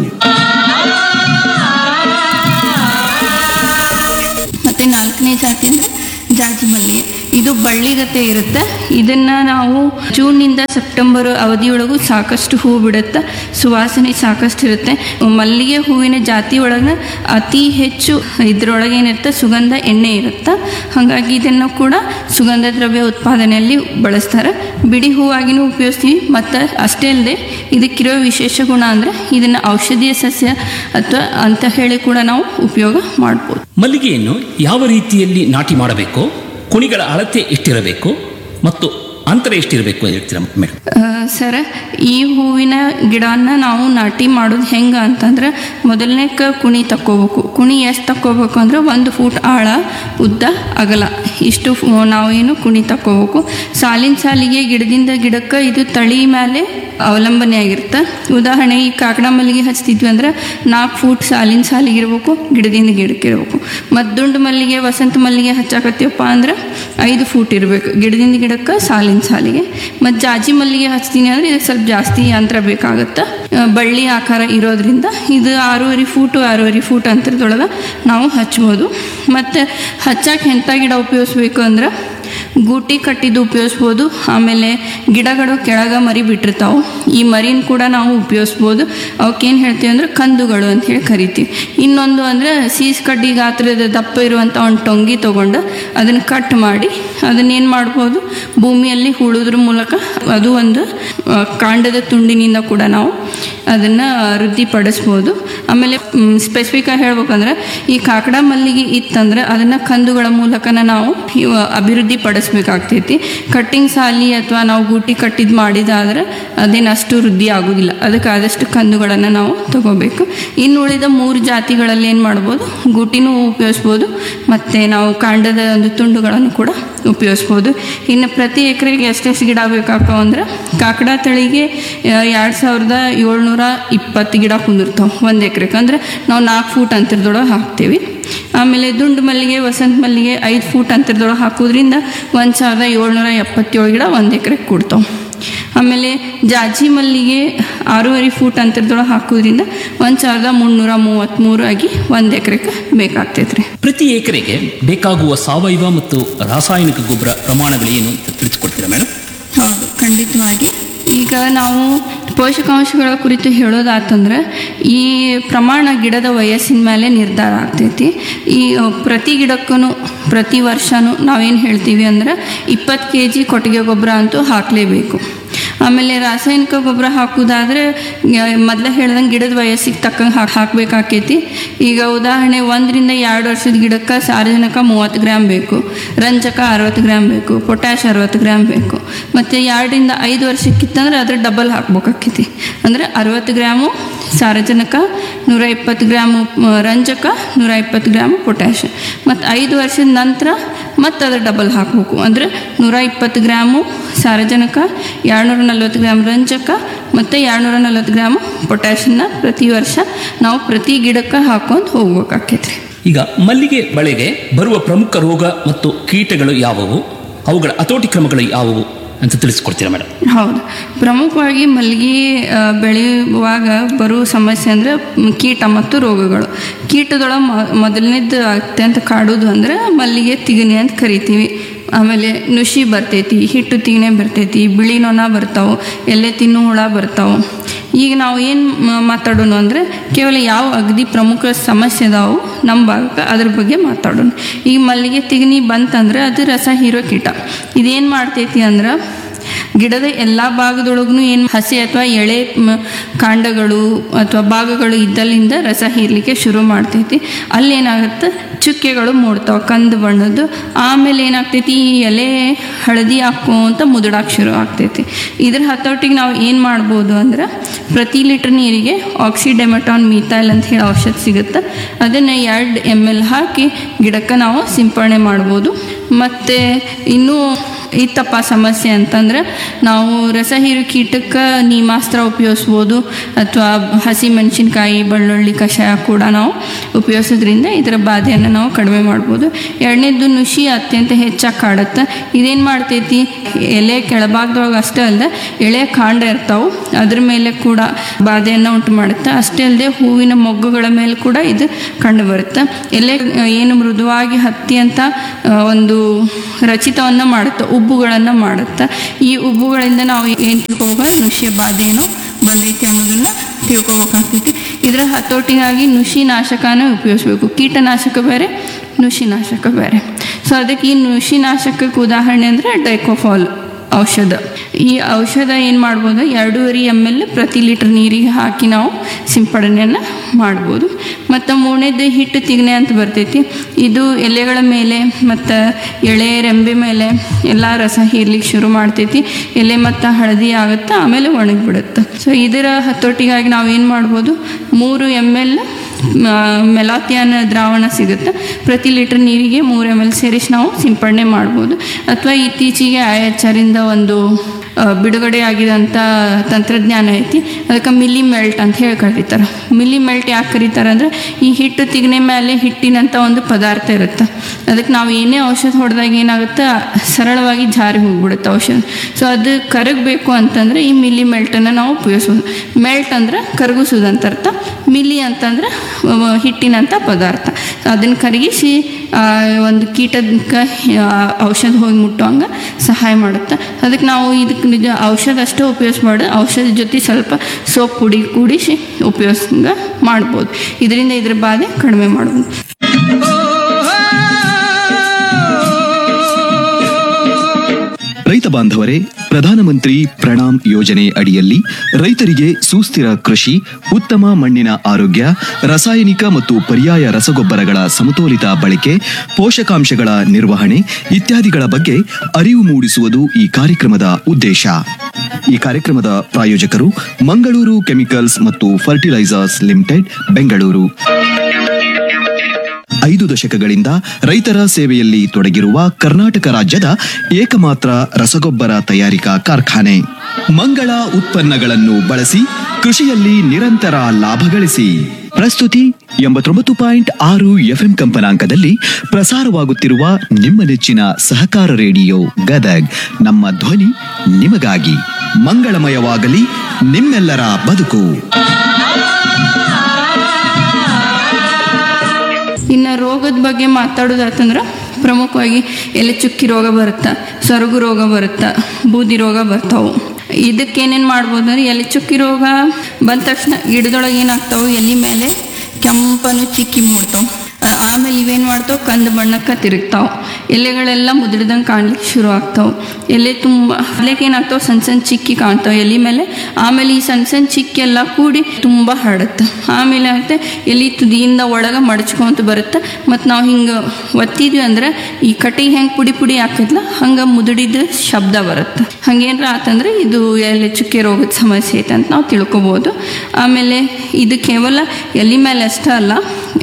ಮತ್ತು 4ನೇ ಜಾತಿ ಅಂದರೆ ಜಾಜಿ ಮಲ್ಲಿಗೆ. ಇದು ಬಳ್ಳಿಗತೆ ಇರುತ್ತೆ. ಇದನ್ನು ನಾವು ಜೂನ್ನಿಂದ ಸೆಪ್ಟೆಂಬರ್ ಅವಧಿಯೊಳಗೂ ಸಾಕಷ್ಟು ಹೂ ಬಿಡುತ್ತೆ. ಸುವಾಸನೆ ಸಾಕಷ್ಟು ಇರುತ್ತೆ. ಮಲ್ಲಿಗೆ ಹೂವಿನ ಜಾತಿ ಒಳಗೆ ಅತಿ ಹೆಚ್ಚು ಇದರೊಳಗೆ ಏನಿರುತ್ತೆ, ಸುಗಂಧ ಎಣ್ಣೆ ಇರುತ್ತೆ. ಹಾಗಾಗಿ ಇದನ್ನು ಕೂಡ ಸುಗಂಧ ದ್ರವ್ಯ ಉತ್ಪಾದನೆಯಲ್ಲಿ ಬಳಸ್ತಾರೆ. ಬಿಡಿ ಹೂವಾಗಿನೂ ಉಪಯೋಗಿಸ್ತೀವಿ. ಮತ್ತು ಅಷ್ಟೇ ಅಲ್ಲದೆ ಇದಕ್ಕಿರೋ ವಿಶೇಷ ಗುಣ ಅಂದರೆ ಇದನ್ನು ಔಷಧೀಯ ಸಸ್ಯ ಅಥವಾ ಅಂತ ಹೇಳಿ ಕೂಡ ನಾವು ಉಪಯೋಗ ಮಾಡ್ಬೋದು. ಮಲ್ಲಿಗೆಯನ್ನು ಯಾವ ರೀತಿಯಲ್ಲಿ ನಾಟಿ ಮಾಡಬೇಕು, ಕುಣಿಗಳ ಅಳತೆ ಎಷ್ಟಿರಬೇಕು ಮತ್ತು ಅಂತರ ಎಷ್ಟಿರಬೇಕು ಹೇಳ್ತೀರಾ ಮೇಡಮ್? ಸರ್, ಈ ಹೂವಿನ ಗಿಡನ ನಾವು ನಾಟಿ ಮಾಡೋದು ಹೆಂಗೆ ಅಂತಂದ್ರೆ, ಮೊದಲನೇ ಕುಣಿ ತಕ್ಕೋಬೇಕು. ಕುಣಿ ಎಷ್ಟು ತಕ್ಕೋಬೇಕು ಅಂದ್ರೆ 1 ಫೂಟ್ ಆಳ, ಉದ್ದ, ಅಗಲ ಇಷ್ಟು ನಾವೇನು ಕುಣಿ ತಕ್ಕೋಬೇಕು. ಸಾಲಿನ ಸಾಲಿಗೆ ಗಿಡದಿಂದ ಗಿಡಕ್ಕೆ ಇದು ತಳಿ ಮೇಲೆ ಅವಲಂಬನೆ ಆಗಿರುತ್ತೆ. ಉದಾಹರಣೆ ಈ ಕಾಕಡ ಮಲ್ಲಿಗೆ ಹಚ್ತಿದ್ವಿ ಅಂದ್ರೆ 4 ಫೂಟ್ ಸಾಲಿನ ಸಾಲಿಗೆ ಇರಬೇಕು, ಗಿಡದಿಂದ ಗಿಡಕ್ಕೆ ಇರಬೇಕು. ಮತ್ತು ದುಂಡು ಮಲ್ಲಿಗೆ, ವಸಂತ ಮಲ್ಲಿಗೆ ಹಚ್ಚಾಕತ್ತೀವಪ್ಪ ಅಂದ್ರೆ 5 ಫೂಟ್ ಇರಬೇಕು, ಗಿಡದಿಂದ ಗಿಡಕ್ಕೆ ಸಾಲಿನ ಸಾಲಿನ ಸಾಲಿಗೆ. ಮತ್ತು ಜಾಜಿ ಮಲ್ಲಿಗೆ ಹಚ್ತೀನಿ ಅಂದರೆ ಇದಕ್ಕೆ ಸ್ವಲ್ಪ ಜಾಸ್ತಿ ಯಂತ್ರ ಬೇಕಾಗುತ್ತೆ, ಬಳ್ಳಿ ಆಕಾರ ಇರೋದ್ರಿಂದ ಇದು 6.5 ಫೂಟು 6.5 ಫೂಟ್ ಅಂತರದೊಳಗೆ ನಾವು ಹಚ್ಬೋದು. ಮತ್ತು ಹಚ್ಚಕ್ಕೆ ಎಂಥ ಗಿಡ ಉಪಯೋಗಿಸ್ಬೇಕು ಅಂದ್ರೆ ಗೂಟಿ ಕಟ್ಟಿದ್ದು ಉಪಯೋಗಿಸ್ಬೋದು. ಆಮೇಲೆ ಗಿಡಗಳು ಕೆಳಗೆ ಮರಿ ಬಿಟ್ಟಿರ್ತಾವೆ, ಈ ಮರಿನ ಕೂಡ ನಾವು ಉಪಯೋಗಿಸ್ಬೋದು. ಅವಕ್ಕೇನು ಹೇಳ್ತೀವಿ ಅಂದ್ರೆ ಕಂದುಗಳು ಅಂತ ಹೇಳಿ ಕರಿತೀವಿ. ಇನ್ನೊಂದು ಅಂದರೆ ಸೀಸ್ ಕಡ್ಡಿ ಗಾತ್ರದ ದಪ್ಪ ಇರುವಂಥ ಒಂದು ಟೊಂಗಿ ತೊಗೊಂಡು ಅದನ್ನು ಕಟ್ ಮಾಡಿ ಅದನ್ನೇನು ಮಾಡ್ಬೋದು, ಭೂಮಿಯಲ್ಲಿ ಹೂಳೋದ್ರ ಮೂಲಕ ಅದು ಒಂದು ಕಾಂಡದ ತುಂಡಿನಿಂದ ಕೂಡ ನಾವು ಅದನ್ನು ವೃದ್ಧಿಪಡಿಸ್ಬೋದು. ಆಮೇಲೆ ಸ್ಪೆಸಿಫಿಕ್ಕಾಗಿ ಹೇಳ್ಬೇಕಂದ್ರೆ ಈ ಕಾಕಡ ಮಲ್ಲಿಗೆ ಇತ್ತಂದ್ರೆ ಅದನ್ನು ಕಂದುಗಳ ಮೂಲಕನ ನಾವು ಅಭಿವೃದ್ಧಿ ಪಡಿಸ್ಬೇಕಾಗ್ತೈತಿ. ಕಟ್ಟಿಂಗ್ ಸಾಲಿ ಅಥವಾ ನಾವು ಗೂಟಿ ಕಟ್ಟಿದ್ದು ಮಾಡಿದಾದ್ರೆ ಅದೇನು ಅಷ್ಟು ವೃದ್ಧಿ ಆಗೋದಿಲ್ಲ, ಅದಕ್ಕೆ ಆದಷ್ಟು ಕಂದುಗಳನ್ನು ನಾವು ತಗೋಬೇಕು. ಇನ್ನು ಉಳಿದ 3 ಜಾತಿಗಳಲ್ಲಿ ಏನು ಮಾಡ್ಬೋದು, ಗೂಟಿನೂ ಉಪಯೋಗಿಸ್ಬೋದು ಮತ್ತು ನಾವು ಕಾಂಡದ ಒಂದು ತುಂಡುಗಳನ್ನು ಕೂಡ ಉಪಯೋಗಿಸ್ಬೋದು. ಇನ್ನು ಪ್ರತಿ ಎಕರೆಗೆ ಎಷ್ಟೆಷ್ಟು ಗಿಡ ಬೇಕಾಗ್ತಾವ ಅಂದ್ರೆ ಕಾಕಡ ತಳಿಗೆ 2720 ಗಿಡ ಕುಂದಿರ್ತಾವೆ 1 ಎಕರೆಗೆ, ಅಂದರೆ ನಾವು 4 ಫೂಟ್ ಅಂತರದೊಳಗೆ ಹಾಕ್ತೀವಿ. ಆಮೇಲೆ ದುಂಡು ಮಲ್ಲಿಗೆ ವಸಂತ ಮಲ್ಲಿಗೆ 5 ಫೂಟ್ ಅಂತರದೊಳಗೆ ಹಾಕೋದ್ರಿಂದ 1777 ಗಿಡ 1 ಎಕರೆಗೆ ಕೊಡ್ತಾವೆ. ಆಮೇಲೆ ಜಾಜಿ ಮಲ್ಲಿಗೆ 6.5 ಫೂಟ್ ಅಂತರದೊಳಗೆ ಹಾಕೋದ್ರಿಂದ 1333 ಆಗಿ 1 ಎಕರೆಗೆ ಬೇಕಾಗ್ತೈತ್ರಿ. ಪ್ರತಿ ಎಕರೆಗೆ ಬೇಕಾಗುವ ಸಾವಯವ ಮತ್ತು ರಾಸಾಯನಿಕ ಗೊಬ್ಬರ ಪ್ರಮಾಣಗಳೇನು ಅಂತ ತಿಳಿಸ್ಕೊಡ್ತೀರಾ ಮೇಡಮ್? ಹೌದು, ಖಂಡಿತವಾಗಿ. ಈಗ ನಾವು ಪೋಷಕಾಂಶಗಳ ಕುರಿತು ಹೇಳೋದಾತಂದ್ರೆ ಈ ಪ್ರಮಾಣ ಗಿಡದ ವಯಸ್ಸಿನ ಮೇಲೆ ನಿರ್ಧಾರ ಆಗ್ತೈತಿ. ಈ ಪ್ರತಿ ಗಿಡಕ್ಕೂ ಪ್ರತಿ ವರ್ಷವೂ ನಾವೇನು ಹೇಳ್ತೀವಿ ಅಂದ್ರೆ 20 kg ಕೊಟ್ಟಿಗೆ ಗೊಬ್ಬರ ಅಂತೂ ಹಾಕಲೇಬೇಕು. ಆಮೇಲೆ ರಾಸಾಯನಿಕ ಗೊಬ್ಬರ ಹಾಕೋದಾದರೆ ಮೊದಲೇ ಹೇಳ್ದಂಗೆ ಗಿಡದ ವಯಸ್ಸಿಗೆ ತಕ್ಕಂಗೆ ಹಾಕಬೇಕಾಕೈತಿ. ಈಗ ಉದಾಹರಣೆ 1 ರಿಂದ 2 ವರ್ಷದ ಗಿಡಕ್ಕೆ ಸಾರಜನಕ 30 ಗ್ರಾಮ್ ಬೇಕು, ರಂಜಕ 60 ಗ್ರಾಮ್ ಬೇಕು, ಪೊಟ್ಯಾಶ್ 60 ಗ್ರಾಮ್ ಬೇಕು. ಮತ್ತು 2 ರಿಂದ 5 ವರ್ಷಕ್ಕಿತ್ತಂದ್ರೆ ಅದ್ರ ಡಬಲ್ ಹಾಕ್ಬೇಕಾಕೈತಿ, ಅಂದರೆ 60 ಗ್ರಾಮು ಸಾರಜನಕ, 120 ಗ್ರಾಮು ರಂಜಕ, 120 ಗ್ರಾಮು ಪೊಟ್ಯಾಶ್. ಮತ್ತು 5 ವರ್ಷದ ನಂತರ ಮತ್ತು ಅದ್ರ ಡಬಲ್ ಹಾಕಬೇಕು, ಅಂದರೆ 120 ಗ್ರಾಮು ಸಾರಜನಕ, 240 ಗ್ರಾಮ್ ರಂಜಕ ಮತ್ತು 240 ಗ್ರಾಮು ಪೊಟ್ಯಾಶನ್ನ ಪ್ರತಿ ವರ್ಷ ನಾವು ಪ್ರತಿ ಗಿಡಕ್ಕೆ ಹಾಕೊಂಡು ಹೋಗ್ಬೇಕಾಕೈತ್ರಿ. ಈಗ ಮಲ್ಲಿಗೆ ಬೆಳೆಗೆ ಬರುವ ಪ್ರಮುಖ ರೋಗ ಮತ್ತು ಕೀಟಗಳು ಯಾವುವು, ಅವುಗಳ ಹತೋಟಿ ಕ್ರಮಗಳು ಯಾವುವು ಅಂತ ತಿಳಿಸ್ಕೊಡ್ತೀರಾ ಮೇಡಮ್? ಹೌದು, ಪ್ರಮುಖವಾಗಿ ಮಲ್ಲಿಗೆ ಬೆಳೆಯುವಾಗ ಬರುವ ಸಮಸ್ಯೆ ಅಂದರೆ ಕೀಟ ಮತ್ತು ರೋಗಗಳು. ಕೀಟದೊಳಗೆ ಮೊದಲನೇದು ಅತ್ಯಂತ ಕಾಡೋದು ಅಂದರೆ ಮಲ್ಲಿಗೆ ತಿಗಣೆ ಅಂತ ಕರಿತೀವಿ. ಆಮೇಲೆ ನುಷಿ ಬರ್ತೈತಿ, ಹಿಟ್ಟು ತಿಗಣೆ ಬರ್ತೈತಿ, ಬಿಳಿ ನೊಣ ಬರ್ತಾವೆ, ಎಲೆ ತಿನ್ನು ಹುಳ ಬರ್ತಾವೆ. ಈಗ ನಾವು ಏನು ಮಾತಾಡೋಣ ಅಂದರೆ ಕೇವಲ ಯಾವ ಅಗದಿ ಪ್ರಮುಖ ಸಮಸ್ಯೆ ಅದಾವು ನಮ್ಮ ಭಾಗಕ್ಕೆ ಅದ್ರ ಬಗ್ಗೆ ಮಾತಾಡೋಣ. ಈಗ ಮಲ್ಲಿಗೆ ತಿಗಣೆ ಬಂತಂದ್ರೆ ಅದು ರಸ ಹೀರೋ ಕೀಟ. ಇದೇನು ಮಾಡ್ತೈತಿ ಅಂದ್ರೆ ಗಿಡದ ಎಲ್ಲ ಭಾಗದೊಳಗೂ ಏನು ಹಸಿ ಅಥವಾ ಎಳೆ ಕಾಂಡಗಳು ಅಥವಾ ಭಾಗಗಳು ಇದ್ದಲ್ಲಿಂದ ರಸ ಹೀರಲಿಕ್ಕೆ ಶುರು ಮಾಡ್ತೈತಿ. ಅಲ್ಲೇನಾಗುತ್ತೆ, ಚುಕ್ಕೆಗಳು ಮೂಡ್ತಾವೆ ಕಂದು ಬಣ್ಣದ್ದು. ಆಮೇಲೆ ಏನಾಗ್ತೈತಿ, ಈ ಎಲೆ ಹಳದಿ ಹಾಕೋಂತ ಮುದುಡಾಕ್ ಶುರು ಆಗ್ತೈತಿ. ಇದ್ರ ಹತೋಟಿಗೆ ನಾವು ಏನು ಮಾಡ್ಬೋದು ಅಂದ್ರೆ ಪ್ರತಿ ಲೀಟ್ರ್ ನೀರಿಗೆ ಆಕ್ಸಿಡೆಮಟಾನ್ ಮೀಥೈಲ್ ಅಂತ ಹೇಳಿ ಔಷಧ ಸಿಗುತ್ತೆ, ಅದನ್ನು 2 ml ಹಾಕಿ ಗಿಡಕ್ಕೆ ನಾವು ಸಿಂಪರಣೆ ಮಾಡ್ಬೋದು. ಮತ್ತು ಇನ್ನೂ ಇತ್ತಪ್ಪ ಸಮಸ್ಯೆ ಅಂತಂದ್ರೆ ನಾವು ರಸ ಹೀರು ಕೀಟಕ್ಕೆ ನೀಮಾಸ್ತ್ರ ಉಪಯೋಗಿಸ್ಬೋದು, ಅಥವಾ ಹಸಿ ಮೆಣಸಿನ್ಕಾಯಿ ಬೆಳ್ಳುಳ್ಳಿ ಕಷಾಯ ಕೂಡ ನಾವು ಉಪಯೋಗಿಸೋದ್ರಿಂದ ಇದರ ಬಾಧೆಯನ್ನು ನಾವು ಕಡಿಮೆ ಮಾಡ್ಬೋದು. 2ನೇದು ನುಷಿ ಅತ್ಯಂತ ಹೆಚ್ಚಾಗಿ ಕಾಡುತ್ತೆ. ಇದೇನು ಮಾಡ್ತೈತಿ, ಎಲೆ ಕೆಳಭಾಗದೊಳಗೆ ಅಷ್ಟೇ ಅಲ್ಲದೆ ಎಳೆ ಕಾಂಡ ಇರ್ತಾವೆ, ಅದ್ರ ಮೇಲೆ ಕೂಡ ಬಾಧೆಯನ್ನು ಉಂಟು ಮಾಡುತ್ತೆ. ಅಷ್ಟೇ ಅಲ್ಲದೆ ಹೂವಿನ ಮೊಗ್ಗುಗಳ ಮೇಲೆ ಕೂಡ ಇದು ಕಂಡು ಬರುತ್ತೆ. ಎಲೆ ಏನು ಮೃದುವಾಗಿ ಹತ್ತಿ ಅಂತ ಒಂದು ರಚಿತವನ್ನು ಮಾಡುತ್ತೆ, ಉಬ್ಬುಗಳನ್ನು ಮಾಡುತ್ತೆ. ಈ ಉಬ್ಬುಗಳಿಂದ ನಾವು ಏನು ತಿಳ್ಕೊಬೇಕು, ನುಷಿಯ ಬಾಧೆಯನ್ನು ಬಂದೈತಿ ಅನ್ನೋದನ್ನು ತಿಳ್ಕೊಬೇಕಾಗ್ತೈತಿ. ಇದರ ಹತೋಟಿಗಾಗಿ ನುಷಿ ನಾಶಕನ ಉಪಯೋಗಿಸ್ಬೇಕು. ಕೀಟನಾಶಕ ಬೇರೆ, ನುಷಿ ನಾಶಕ ಬೇರೆ. ಸೊ ಅದಕ್ಕೆ ಈ ನುಷಿ ನಾಶಕಕ್ಕೆ ಉದಾಹರಣೆ ಅಂದರೆ ಡೈಕೋಫಾಲ್ ಔಷಧ. ಈ ಔಷಧ ಏನು ಮಾಡ್ಬೋದು, 2.5 ml ಪ್ರತಿ ಲೀಟ್ರ್ ನೀರಿಗೆ ಹಾಕಿ ನಾವು ಸಿಂಪಡಣೆಯನ್ನು ಮಾಡ್ಬೋದು. ಮತ್ತು 3ನೇದು ಹಿಟ್ಟು ತಿಗಣೆ ಅಂತ ಬರ್ತೈತಿ. ಇದು ಎಲೆಗಳ ಮೇಲೆ ಮತ್ತು ಎಳೆ ರೆಂಬೆ ಮೇಲೆ ಎಲ್ಲ ರಸ ಹೀರ್ಲಿಕ್ಕೆ ಶುರು ಮಾಡ್ತೈತಿ. ಎಲೆ ಮತ್ತು ಹಳದಿ ಆಗುತ್ತೆ, ಆಮೇಲೆ ಒಣಗಿಬಿಡುತ್ತೆ. ಸೊ ಇದರ ಹತೋಟಿಗಾಗಿ ನಾವು ಏನು ಮಾಡ್ಬೋದು, 3 ml ಮೆಲಾಥಿಯಾನ್ ದ್ರಾವಣ ಸಿಗುತ್ತೆ, ಪ್ರತಿ ಲೀಟ್ರ್ ನೀರಿಗೆ 3 ml ಸೇರಿಸಿ ನಾವು ಸಿಂಪಡಣೆ ಮಾಡ್ಬೋದು. ಅಥವಾ ಇತ್ತೀಚೆಗೆ IHR ಒಂದು ಬಿಡುಗಡೆ ಆಗಿದಂಥ ತಂತ್ರಜ್ಞಾನ ಐತಿ. ಅದಕ್ಕೆ ಮಿಲ್ಲಿ ಮೆಲ್ಟ್ ಅಂತ ಹೇಳಿ ಕರೀತಾರೆ. ಮಿಲ್ಲಿ ಮೆಲ್ಟ್ ಯಾಕೆ ಕರೀತಾರೆ ಅಂದರೆ ಈ ಹಿಟ್ಟು ತಿಗಣೆ ಮೇಲೆ ಹಿಟ್ಟಿನಂಥ ಒಂದು ಪದಾರ್ಥ ಇರುತ್ತೆ. ಅದಕ್ಕೆ ನಾವು ಏನೇ ಔಷಧ ಹೊಡೆದಾಗ ಏನಾಗುತ್ತೆ, ಸರಳವಾಗಿ ಜಾರಿ ಹೋಗ್ಬಿಡುತ್ತೆ ಔಷಧ. ಸೊ ಅದು ಕರಗಬೇಕು ಅಂತಂದರೆ ಈ ಮಿಲ್ಲಿ ಮೆಲ್ಟನ್ನು ನಾವು ಉಪಯೋಗಿಸೋದು. ಮೆಲ್ಟ್ ಅಂದ್ರೆ ಕರಗಿಸೋದು ಅಂತ ಅರ್ಥ. ಮಿಲ್ಲಿ ಅಂತಂದ್ರೆ ಹಿಟ್ಟಿನಂಥ ಪದಾರ್ಥ. ಅದನ್ನು ಕರಗಿಸಿ ಒಂದು ಕೀಟಕ್ಕೆ ಔಷಧ ಹೋಗಿ ಮುಟ್ಟುವಂಗೆ ಸಹಾಯ ಮಾಡುತ್ತೆ. ಅದಕ್ಕೆ ನಾವು ಇದಕ್ಕೆ ನಿಜ ಔಷಧ ಅಷ್ಟೇ ಉಪಯೋಗಿಸ್ಬಾರ್ದು, ಔಷಧ ಜೊತೆ ಸ್ವಲ್ಪ ಸೋಪ್ ಪುಡಿ ಕೂಡಿಸಿ ಉಪಯೋಗಿಸಂಗೆ ಮಾಡ್ಬೋದು. ಇದರಿಂದ ಇದ್ರ ಬಾಧೆ ಕಡಿಮೆ ಮಾಡ್ಬೋದು. ರೈತ ಬಾಂಧವರೇ, ಪ್ರಧಾನಮಂತ್ರಿ ಪ್ರಣಾಮ್ ಯೋಜನೆ ಅಡಿಯಲ್ಲಿ ರೈತರಿಗೆ ಸುಸ್ಥಿರ ಕೃಷಿ, ಉತ್ತಮ ಮಣ್ಣಿನ ಆರೋಗ್ಯ, ರಾಸಾಯನಿಕ ಮತ್ತು ಪರ್ಯಾಯ ರಸಗೊಬ್ಬರಗಳ ಸಮತೋಲಿತ ಬಳಕೆ, ಪೋಷಕಾಂಶಗಳ ನಿರ್ವಹಣೆ ಇತ್ಯಾದಿಗಳ ಬಗ್ಗೆ ಅರಿವು ಮೂಡಿಸುವುದು ಈ ಕಾರ್ಯಕ್ರಮದ ಉದ್ದೇಶ. ಈ ಕಾರ್ಯಕ್ರಮದ ಪ್ರಾಯೋಜಕರು ಮಂಗಳೂರು ಕೆಮಿಕಲ್ಸ್ ಮತ್ತು ಫರ್ಟಿಲೈಸರ್ಸ್ ಲಿಮಿಟೆಡ್, ಬೆಂಗಳೂರು. 5 ದಶಕಗಳಿಂದ ರೈತರ ಸೇವೆಯಲ್ಲಿ ತೊಡಗಿರುವ ಕರ್ನಾಟಕ ರಾಜ್ಯದ ಏಕಮಾತ್ರ ರಸಗೊಬ್ಬರ ತಯಾರಿಕಾ ಕಾರ್ಖಾನೆ. ಮಂಗಳ ಉತ್ಪನ್ನಗಳನ್ನು ಬಳಸಿ ಕೃಷಿಯಲ್ಲಿ ನಿರಂತರ ಲಾಭ ಗಳಿಸಿ. ಪ್ರಸ್ತುತಿ 89.6 FM ಕಂಪನಾಂಕದಲ್ಲಿ ಪ್ರಸಾರವಾಗುತ್ತಿರುವ ನಿಮ್ಮ ನೆಚ್ಚಿನ ಸಹಕಾರ ರೇಡಿಯೋ ಗದಗ್. ನಮ್ಮ ಧ್ವನಿ ನಿಮಗಾಗಿ. ಮಂಗಳಮಯವಾಗಲಿ ನಿಮ್ಮೆಲ್ಲರ ಬದುಕು. ಇನ್ನು ರೋಗದ ಬಗ್ಗೆ ಮಾತಾಡೋದಾತಂದ್ರೆ ಪ್ರಮುಖವಾಗಿ ಎಲೆ ಚುಕ್ಕಿ ರೋಗ ಬರುತ್ತೆ, ಸೊರಗು ರೋಗ ಬರುತ್ತೆ, ಬೂದಿ ರೋಗ ಬರ್ತಾವೆ. ಇದಕ್ಕೇನೇನು ಮಾಡ್ಬೋದು ಅಂದರೆ, ಎಲೆ ಚುಕ್ಕಿ ರೋಗ ಬಂದ ತಕ್ಷಣ ಗಿಡದೊಳಗೆ ಏನಾಗ್ತಾವೆ, ಎಲೆ ಮೇಲೆ ಕೆಂಪನು ಚಿಕ್ಕಿ ಮೂಡ್ತಾವೆ. ಆಮೇಲೆ ಇವೇನು ಮಾಡ್ತಾವೆ, ಕಂದು ಬಣ್ಣಕ್ಕೆ ತಿರುಗ್ತಾವೆ. ಎಲೆಗಳೆಲ್ಲ ಮುದುಡ್ದಂಗೆ ಕಾಣ್ಲಿಕ್ಕೆ ಶುರು ಆಗ್ತಾವೆ. ಎಲೆ ತುಂಬ ಎಲೆಗೆ ಏನಾಗ್ತಾವೆ, ಸಣ್ಣ ಸಣ್ಣ ಚಿಕ್ಕಿ ಕಾಣ್ತಾವೆ ಎಲೆ ಮೇಲೆ. ಆಮೇಲೆ ಈ ಸಣ್ಣ ಸಣ್ಣ ಚಿಕ್ಕಿ ಎಲ್ಲ ಕೂಡಿ ತುಂಬ ಹರಡುತ್ತೆ. ಆಮೇಲೆ ಆಗುತ್ತೆ ಎಲೆ ತುದಿಯಿಂದ ಒಳಗೆ ಮಡಚ್ಕೊಂತ ಬರುತ್ತೆ. ಮತ್ತು ನಾವು ಹಿಂಗೆ ಒತ್ತಿದ್ವಿ ಅಂದ್ರೆ ಈ ಕಟ್ಟಿಗೆ ಹೆಂಗೆ ಪುಡಿ ಪುಡಿ ಹಾಕಿದ್ಲ ಹಂಗೆ ಮುದುಡಿದ ಶಬ್ದ ಬರುತ್ತೆ. ಹಂಗೇನಾರ ಆತಂದ್ರೆ ಇದು ಎಲೆ ಚುಕ್ಕೆ ರೋಗದ ಸಮಸ್ಯೆ ಐತೆ ಅಂತ ನಾವು ತಿಳ್ಕೊಬೋದು. ಆಮೇಲೆ ಇದು ಕೇವಲ ಎಲೆ ಮೇಲೆ ಅಷ್ಟೇ ಅಲ್ಲ,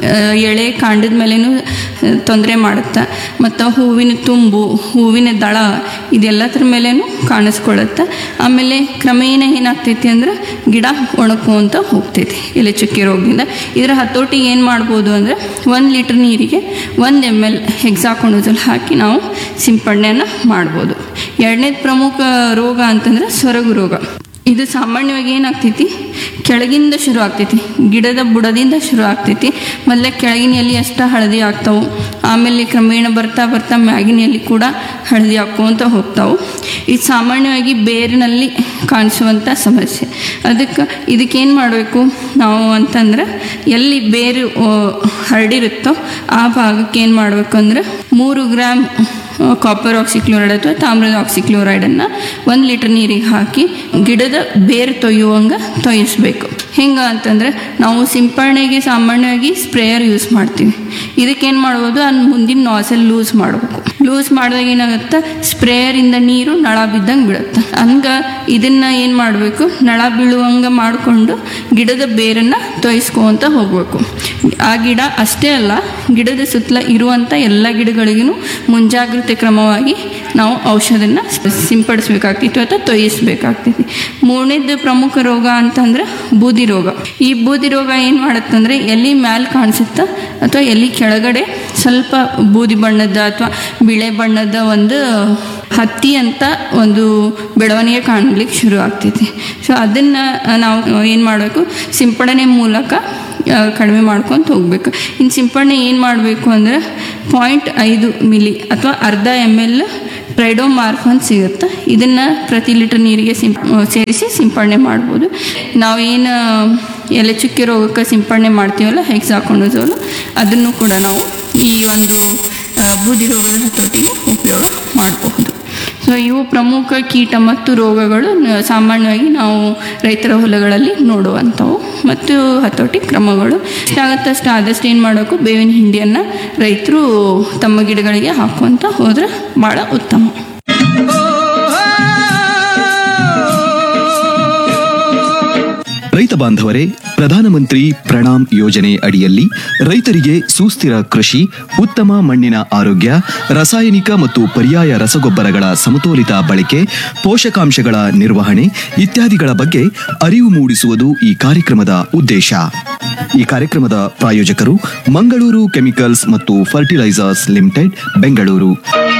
ಎಳೆ ಕಾಂಡದ ಮೇಲೇನೂ ತೊಂದರೆ ಮಾಡುತ್ತೆ. ಮತ್ತು ಹೂವಿನ ತುಂಬು, ಹೂವಿನ ದಳ ಇದೆಲ್ಲದ್ರ ಮೇಲೇನೂ ಕಾಣಿಸ್ಕೊಳ್ಳುತ್ತೆ. ಆಮೇಲೆ ಕ್ರಮೇಣ ಏನಾಗ್ತೈತಿ ಅಂದ್ರೆ ಗಿಡ ಒಣಕೊಂತ ಹೋಗ್ತೈತಿ ಎಲೆ ಚುಕ್ಕೆ ರೋಗದಿಂದ. ಇದರ ಹತೋಟಿಗೆ ಏನು ಮಾಡ್ಬೋದು ಅಂದರೆ, 1 ಲೀಟ್ರ್ ನೀರಿಗೆ 1 ml ಹೆಕ್ಸಾಕೊನಜೋಲ್ ಹಾಕಿ ನಾವು ಸಿಂಪಡಣೆಯನ್ನು ಮಾಡ್ಬೋದು. 2ನೇದು ಪ್ರಮುಖ ರೋಗ ಅಂತಂದ್ರೆ ಸೊರಗು ರೋಗ. ಇದು ಸಾಮಾನ್ಯವಾಗಿ ಏನಾಗ್ತೈತಿ, ಕೆಳಗಿಂದ ಶುರು ಆಗ್ತೈತಿ, ಗಿಡದ ಬುಡದಿಂದ ಶುರು ಆಗ್ತೈತಿ. ಮೊದಲೇ ಕೆಳಗಿನ ಎಲೆ ಅಷ್ಟ ಹಳದಿ ಆಗ್ತಾವೆ. ಆಮೇಲೆ ಕ್ರಮೇಣ ಬರ್ತಾ ಬರ್ತಾ ಮ್ಯಾಗಿನ ಎಲೆ ಕೂಡ ಹಳದಿ ಹಾಕ್ಕೊಂತ ಹೋಗ್ತಾವೆ. ಇದು ಸಾಮಾನ್ಯವಾಗಿ ಬೇರಿನಲ್ಲಿ ಕಾಣಿಸುವಂಥ ಸಮಸ್ಯೆ. ಇದಕ್ಕೇನು ಮಾಡಬೇಕು ನಾವು ಅಂತಂದ್ರೆ, ಎಲ್ಲಿ ಬೇರು ಹರಡಿರುತ್ತೋ ಆ ಭಾಗಕ್ಕೆ ಏನು ಮಾಡಬೇಕು ಅಂದರೆ 3 ಗ್ರಾಮ್ ಕಾಪರ್ ಆಕ್ಸಿಕ್ಲೋರೈಡ್ ಅಥವಾ ತಾಮ್ರದ ಆಕ್ಸಿಕ್ಲೋರೈಡನ್ನು 1 ಲೀಟರ್ ನೀರಿಗೆ ಹಾಕಿ ಗಿಡದ ಬೇರು ತೊಯ್ಯುವಂಗೆ ತೊಯಿಸ್ಬೇಕು. ಹೆಂಗೆ ಅಂತಂದರೆ, ನಾವು ಸಿಂಪರಣೆಗೆ ಸಾಮಾನ್ಯವಾಗಿ ಸ್ಪ್ರೇಯರ್ ಯೂಸ್ ಮಾಡ್ತೀವಿ. ಇದಕ್ಕೇನು ಮಾಡ್ಬೋದು, ಅಲ್ಲಿ ಮುಂದಿನ ನಾಸಲ್ ಲೂಸ್ ಮಾಡಬೇಕು. ಲೂಸ್ ಮಾಡಿದಾಗ ಏನಾಗುತ್ತೆ, ಸ್ಪ್ರೇಯರಿಂದ ನೀರು ನಳ ಬಿದ್ದಂಗೆ ಬೀಳುತ್ತೆ. ಹಂಗೆ ಇದನ್ನು ಏನು ಮಾಡಬೇಕು, ನಳ ಬೀಳುವಂಗೆ ಮಾಡಿಕೊಂಡು ಗಿಡದ ಬೇರನ್ನು ತೊಯಿಸ್ಕೊಂತ ಹೋಗಬೇಕು. ಆ ಗಿಡ ಅಷ್ಟೇ ಅಲ್ಲ, ಗಿಡದ ಸುತ್ತಲ ಇರುವಂಥ ಎಲ್ಲ ಗಿಡಗಳಿಗೂ ಮುಂಜಾಗ್ರತೆ ಕ್ರಮವಾಗಿ ನಾವು ಔಷಧನ ಸಿಂಪಡಿಸ್ಬೇಕಾಗ್ತಿತ್ತು ಅಥವಾ ತೊಯಿಸ್ಬೇಕಾಗ್ತೈತಿ. 3ನೇದು ಪ್ರಮುಖ ರೋಗ ಅಂತಂದ್ರೆ ಬೂದಿ ರೋಗ. ಈ ಬೂದಿ ರೋಗ ಏನು ಮಾಡುತ್ತಂದ್ರೆ, ಎಲೆ ಮ್ಯಾಲೆ ಕಾಣಿಸುತ್ತೆ ಅಥವಾ ಎಲೆ ಕೆಳಗಡೆ ಸ್ವಲ್ಪ ಬೂದಿ ಬಣ್ಣದ ಅಥವಾ ಬಿಳೆ ಬಣ್ಣದ ಒಂದು ಹತ್ತಿ ಅಂತ ಒಂದು ಬೆಳವಣಿಗೆ ಕಾಣಲಿಕ್ಕೆ ಶುರು ಆಗ್ತೈತಿ. ಸೊ ಅದನ್ನು ನಾವು ಏನು ಮಾಡಬೇಕು, ಸಿಂಪಡಣೆ ಮೂಲಕ ಕಡಿಮೆ ಮಾಡ್ಕೊತ ಹೋಗ್ಬೇಕು. ಇನ್ನು ಸಿಂಪಡಣೆ ಏನು ಮಾಡಬೇಕು ಅಂದರೆ, 0.5 ಮಿಲಿ ಅಥವಾ ಅರ್ಧ ml ಪ್ರೈಡೋಮಾರ್ಫ್ ಅಂತ ಸಿಗುತ್ತೆ. ಇದನ್ನು ಪ್ರತಿ ಲೀಟರ್ ನೀರಿಗೆ ಸೇರಿಸಿ ಸಿಂಪಡಣೆ ಮಾಡ್ಬೋದು. ನಾವೇನು ಎಲೆ ಚುಕ್ಕೆ ರೋಗಕ್ಕೆ ಸಿಂಪಡಣೆ ಮಾಡ್ತೀವಲ್ಲ ಹೆಕ್ಸಾಕೊನಜೋಲ್, ಅದನ್ನು ಕೂಡ ನಾವು ಈ ಒಂದು ಬೂದಿ ರೋಗದ ಹತೋಟಿಗೆ ಉಪಯೋಗ ಮಾಡಬಹುದು. ಸೊ ಇವು ಪ್ರಮುಖ ಕೀಟ ಮತ್ತು ರೋಗಗಳು ಸಾಮಾನ್ಯವಾಗಿ ನಾವು ರೈತರ ಹೊಲಗಳಲ್ಲಿ ನೋಡುವಂಥವು ಮತ್ತು ಹತೋಟಿ ಕ್ರಮಗಳು. ಎಷ್ಟಾಗತ್ತಷ್ಟು ಆದಷ್ಟು ಏನು ಮಾಡಬೇಕು, ಬೇವಿನ ಹಿಂಡಿಯನ್ನು ರೈತರು ತಮ್ಮ ಗಿಡಗಳಿಗೆ ಹಾಕುವಂತ ಹೋದ್ರೆ ಭಾಳ ಉತ್ತಮ. ರೈತ ಬಾಂಧವರೇ, ಪ್ರಧಾನಮಂತ್ರಿ ಪ್ರಣಾಮ್ ಯೋಜನೆ ಅಡಿಯಲ್ಲಿ ರೈತರಿಗೆ ಸುಸ್ಥಿರ ಕೃಷಿ, ಉತ್ತಮ ಮಣ್ಣಿನ ಆರೋಗ್ಯ, ರಾಸಾಯನಿಕ ಮತ್ತು ಪರ್ಯಾಯ ರಸಗೊಬ್ಬರಗಳ ಸಮತೋಲಿತ ಬಳಕೆ, ಪೋಷಕಾಂಶಗಳ ನಿರ್ವಹಣೆ ಇತ್ಯಾದಿಗಳ ಬಗ್ಗೆ ಅರಿವು ಮೂಡಿಸುವುದು ಈ ಕಾರ್ಯಕ್ರಮದ ಉದ್ದೇಶ. ಈ ಕಾರ್ಯಕ್ರಮದ ಪ್ರಾಯೋಜಕರು ಮಂಗಳೂರು ಕೆಮಿಕಲ್ಸ್ ಮತ್ತು ಫರ್ಟಿಲೈಸರ್ಸ್ ಲಿಮಿಟೆಡ್, ಬೆಂಗಳೂರು.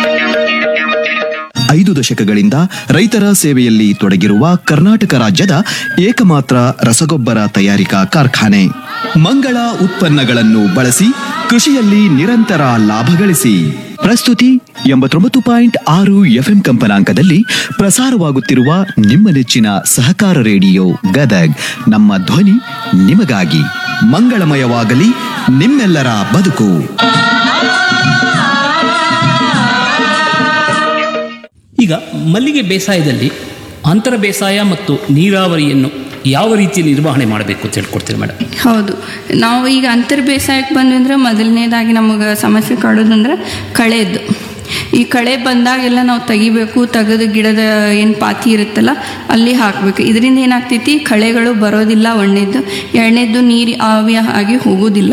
5 ದಶಕಗಳಿಂದ ರೈತರ ಸೇವೆಯಲ್ಲಿ ತೊಡಗಿರುವ ಕರ್ನಾಟಕ ರಾಜ್ಯದ ಏಕಮಾತ್ರ ರಸಗೊಬ್ಬರ ತಯಾರಿಕಾ ಕಾರ್ಖಾನೆ. ಮಂಗಳ ಉತ್ಪನ್ನಗಳನ್ನು ಬಳಸಿ ಕೃಷಿಯಲ್ಲಿ ನಿರಂತರ ಲಾಭ ಗಳಿಸಿ. ಪ್ರಸ್ತುತಿ 89.6 FM ಕಂಪನಾಂಕದಲ್ಲಿ ಪ್ರಸಾರವಾಗುತ್ತಿರುವ ನಿಮ್ಮ ನೆಚ್ಚಿನ ಸಹಕಾರ ರೇಡಿಯೋ ಗದಗ್. ನಮ್ಮ ಧ್ವನಿ ನಿಮಗಾಗಿ. ಮಂಗಳಮಯವಾಗಲಿ ನಿಮ್ಮೆಲ್ಲರ ಬದುಕು. ಈಗ ಮಲ್ಲಿಗೆ ಬೇಸಾಯದಲ್ಲಿ ಅಂತರ ಬೇಸಾಯ ಮತ್ತು ನೀರಾವರಿಯನ್ನು ಯಾವ ರೀತಿಯಲ್ಲಿ ನಿರ್ವಹಣೆ ಮಾಡಬೇಕು ಅಂತ ಹೇಳ್ಕೊಡ್ತೀರಿ ಮೇಡಮ್? ಹೌದು, ನಾವು ಈಗ ಅಂತರ್ ಬೇಸಾಯಕ್ಕೆ ಬಂದ್ವಿ ಅಂದ್ರೆ ಮೊದಲನೇದಾಗಿ ನಮಗೆ ಸಮಸ್ಯೆ ಕಾಡೋದಂದ್ರೆ ಕಳೆದು. ಈ ಕಳೆ ಬಂದಾಗೆಲ್ಲ ನಾವು ತೆಗೆದು ಗಿಡದ ಏನು ಪಾತಿ ಇರುತ್ತಲ್ಲ ಅಲ್ಲಿ ಹಾಕಬೇಕು. ಇದರಿಂದ ಏನಾಗ್ತೈತಿ, ಕಳೆಗಳು ಬರೋದಿಲ್ಲ. ಒಂದನೇದು. ಎರಡನೇದು ನೀರು ಆವಿ ಆಗಿ ಹೋಗೋದಿಲ್ಲ.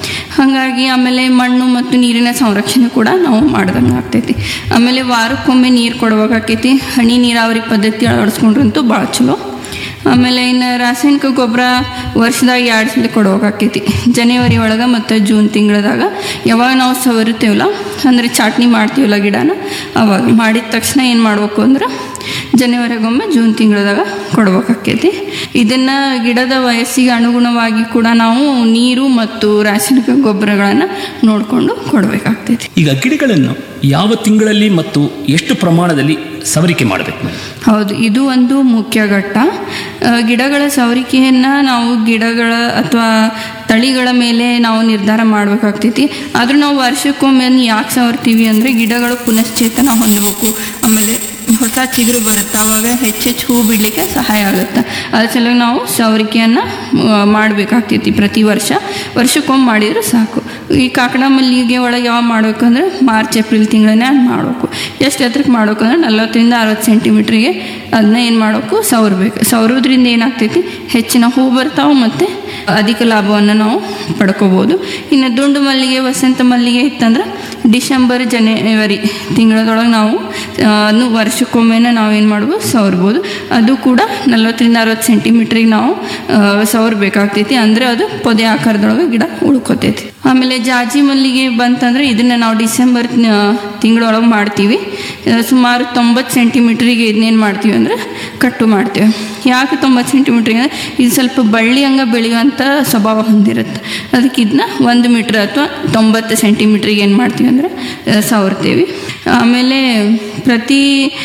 ಹಾಗಾಗಿ ಆಮೇಲೆ ಮಣ್ಣು ಮತ್ತು ನೀರಿನ ಸಂರಕ್ಷಣೆ ಕೂಡ ನಾವು ಮಾಡ್ದಂಗೆ ಆಗ್ತೈತಿ. ಆಮೇಲೆ ವಾರಕ್ಕೊಮ್ಮೆ ನೀರು ಕೊಡ್ಬೇಕಾಕೈತಿ. ಹನಿ ನೀರಾವರಿ ಪದ್ಧತಿ ಅಳವಡಿಸ್ಕೊಂಡ್ರಂತೂ ಭಾಳ ಚಲೋ. ಆಮೇಲೆ ಇನ್ನು ರಾಸಾಯನಿಕ ಗೊಬ್ಬರ ವರ್ಷದಾಗ 2 ಸಲ ಕೊಡ್ಬೇಕಾಕೈತಿ. ಜನವರಿ ಒಳಗೆ ಮತ್ತು ಜೂನ್ ತಿಂಗಳದಾಗ ಯಾವಾಗ ನಾವು ಸವರುತ್ತೇವಲ್ಲ, ಅಂದರೆ ಚಾಟ್ನಿ ಮಾಡ್ತೀವಲ್ಲ ಗಿಡನ, ಅವಾಗ ಮಾಡಿದ ತಕ್ಷಣ ಏನು ಮಾಡಬೇಕು ಅಂದ್ರೆ ಜನವರಿಗೊಮ್ಮೆ ಜೂನ್ ತಿಂಗಳದಾಗ ಕೊಡ್ಬೇಕಾಕೈತಿ. ಇದನ್ನು ಗಿಡದ ವಯಸ್ಸಿಗೆ ಅನುಗುಣವಾಗಿ ಕೂಡ ನಾವು ನೀರು ಮತ್ತು ರಾಸಾಯನಿಕ ಗೊಬ್ಬರಗಳನ್ನು ನೋಡಿಕೊಂಡು ಕೊಡಬೇಕಾಗ್ತೈತಿ. ಈಗ ಗಿಡಗಳನ್ನು ಯಾವ ತಿಂಗಳಲ್ಲಿ ಮತ್ತು ಎಷ್ಟು ಪ್ರಮಾಣದಲ್ಲಿ ಸವರಿಕೆ ಮಾಡಬೇಕು? ಹೌದು, ಇದು ಒಂದು ಮುಖ್ಯ ಘಟ್ಟ. ಗಿಡಗಳ ಸವರಿಕೆಯನ್ನು ನಾವು ಗಿಡಗಳ ಅಥವಾ ತಳಿಗಳ ಮೇಲೆ ನಾವು ನಿರ್ಧಾರ ಮಾಡಬೇಕಾಗ್ತೈತಿ. ಆದರೂ ನಾವು ವರ್ಷಕ್ಕೊಮ್ಮೆ ಯಾಕೆ ಸವರ್ತೀವಿ ಅಂದರೆ ಗಿಡಗಳು ಪುನಶ್ಚೇತನ ಹೊಂದಬೇಕು. ಆಮೇಲೆ ಹೊಸ ಚಿಗುರು ಬರುತ್ತೆ, ಆವಾಗ ಹೆಚ್ಚೆಚ್ಚು ಹೂ ಬಿಡಲಿಕ್ಕೆ ಸಹಾಯ ಆಗುತ್ತೆ. ಅದ್ರ ಸಲುವಾಗಿ ನಾವು ಸವರಿಕೆಯನ್ನು ಮಾಡಬೇಕಾಗ್ತೈತಿ. ಪ್ರತಿ ವರ್ಷಕ್ಕೊಮ್ಮೆ ಮಾಡಿದರೆ ಸಾಕು. ಈ ಕಾಕಡ ಮಲ್ಲಿಗೆ ಒಳಗೆ ಯಾವಾಗ ಮಾಡಬೇಕು ಅಂದರೆ ಮಾರ್ಚ್ ಏಪ್ರಿಲ್ ತಿಂಗಳನ್ನೇ ಮಾಡಬೇಕು. ಎಷ್ಟು ಎತ್ತರಕ್ಕೆ ಮಾಡಬೇಕು ಅಂದರೆ 40ರಿಂದ 60 ಸೆಂಟಿಮೀಟ್ರಿಗೆ ಅದನ್ನ ಏನು ಮಾಡಬೇಕು, ಸವರೋದ್ರಿಂದ ಏನಾಗ್ತೈತಿ, ಹೆಚ್ಚಿನ ಹೂ ಬರ್ತಾವೆ ಮತ್ತು ಅಧಿಕ ಲಾಭವನ್ನು ನಾವು ಪಡ್ಕೋಬೋದು. ಇನ್ನು ದುಂಡು ಮಲ್ಲಿಗೆ, ವಸಂತ ಮಲ್ಲಿಗೆ ಇತ್ತಂದ್ರೆ ಡಿಸೆಂಬರ್ ಜನವರಿ ತಿಂಗಳದೊಳಗೆ ನಾವು ವರ್ಷಕ್ಕೊಮ್ಮೆ ನಾವು ಏನು ಮಾಡ್ಬೋದು, ಸವರ್ಬೋದು. ಅದು ಕೂಡ 40ರಿಂದ 60 ಸೆಂಟಿಮೀಟ್ರಿಗೆ ನಾವು ಸವರ್ಬೇಕಾಗ್ತೈತಿ. ಅಂದರೆ ಅದು ಪೊದೆ ಆಕಾರದೊಳಗೆ ಗಿಡ ಉಳ್ಕೋತೈತಿ. ಆಮೇಲೆ ಜಾಜಿ ಮಲ್ಲಿಗೆ ಬಂತಂದರೆ ಇದನ್ನು ನಾವು ಡಿಸೆಂಬರ್ ತಿಂಗಳೊಳಗೆ ಮಾಡ್ತೀವಿ. ಸುಮಾರು 90 ಸೆಂಟಿಮೀಟ್ರಿಗೆ ಇದನ್ನೇನು ಮಾಡ್ತೀವಿ ಅಂದರೆ ಕಟ್ಟು ಮಾಡ್ತೀವಿ. ಯಾಕೆ 90 ಸೆಂಟಿಮೀಟ್ರಿಗೆ ಅಂದರೆ ಇದು ಸ್ವಲ್ಪ ಬಳ್ಳಿ ಹಂಗೆ ಬೆಳೆಯುವಂಥ ಸ್ವಭಾವ ಹೊಂದಿರುತ್ತೆ. ಅದಕ್ಕೆ ಇದನ್ನ 1 ಮೀಟ್ರ್ ಅಥವಾ 90 ಸೆಂಟಿಮೀಟ್ರಿಗೆ ಏನು ಮಾಡ್ತೀವಿ ಅಂದರೆ ಸವರ್ತೀವಿ. ಆಮೇಲೆ ಪ್ರತಿ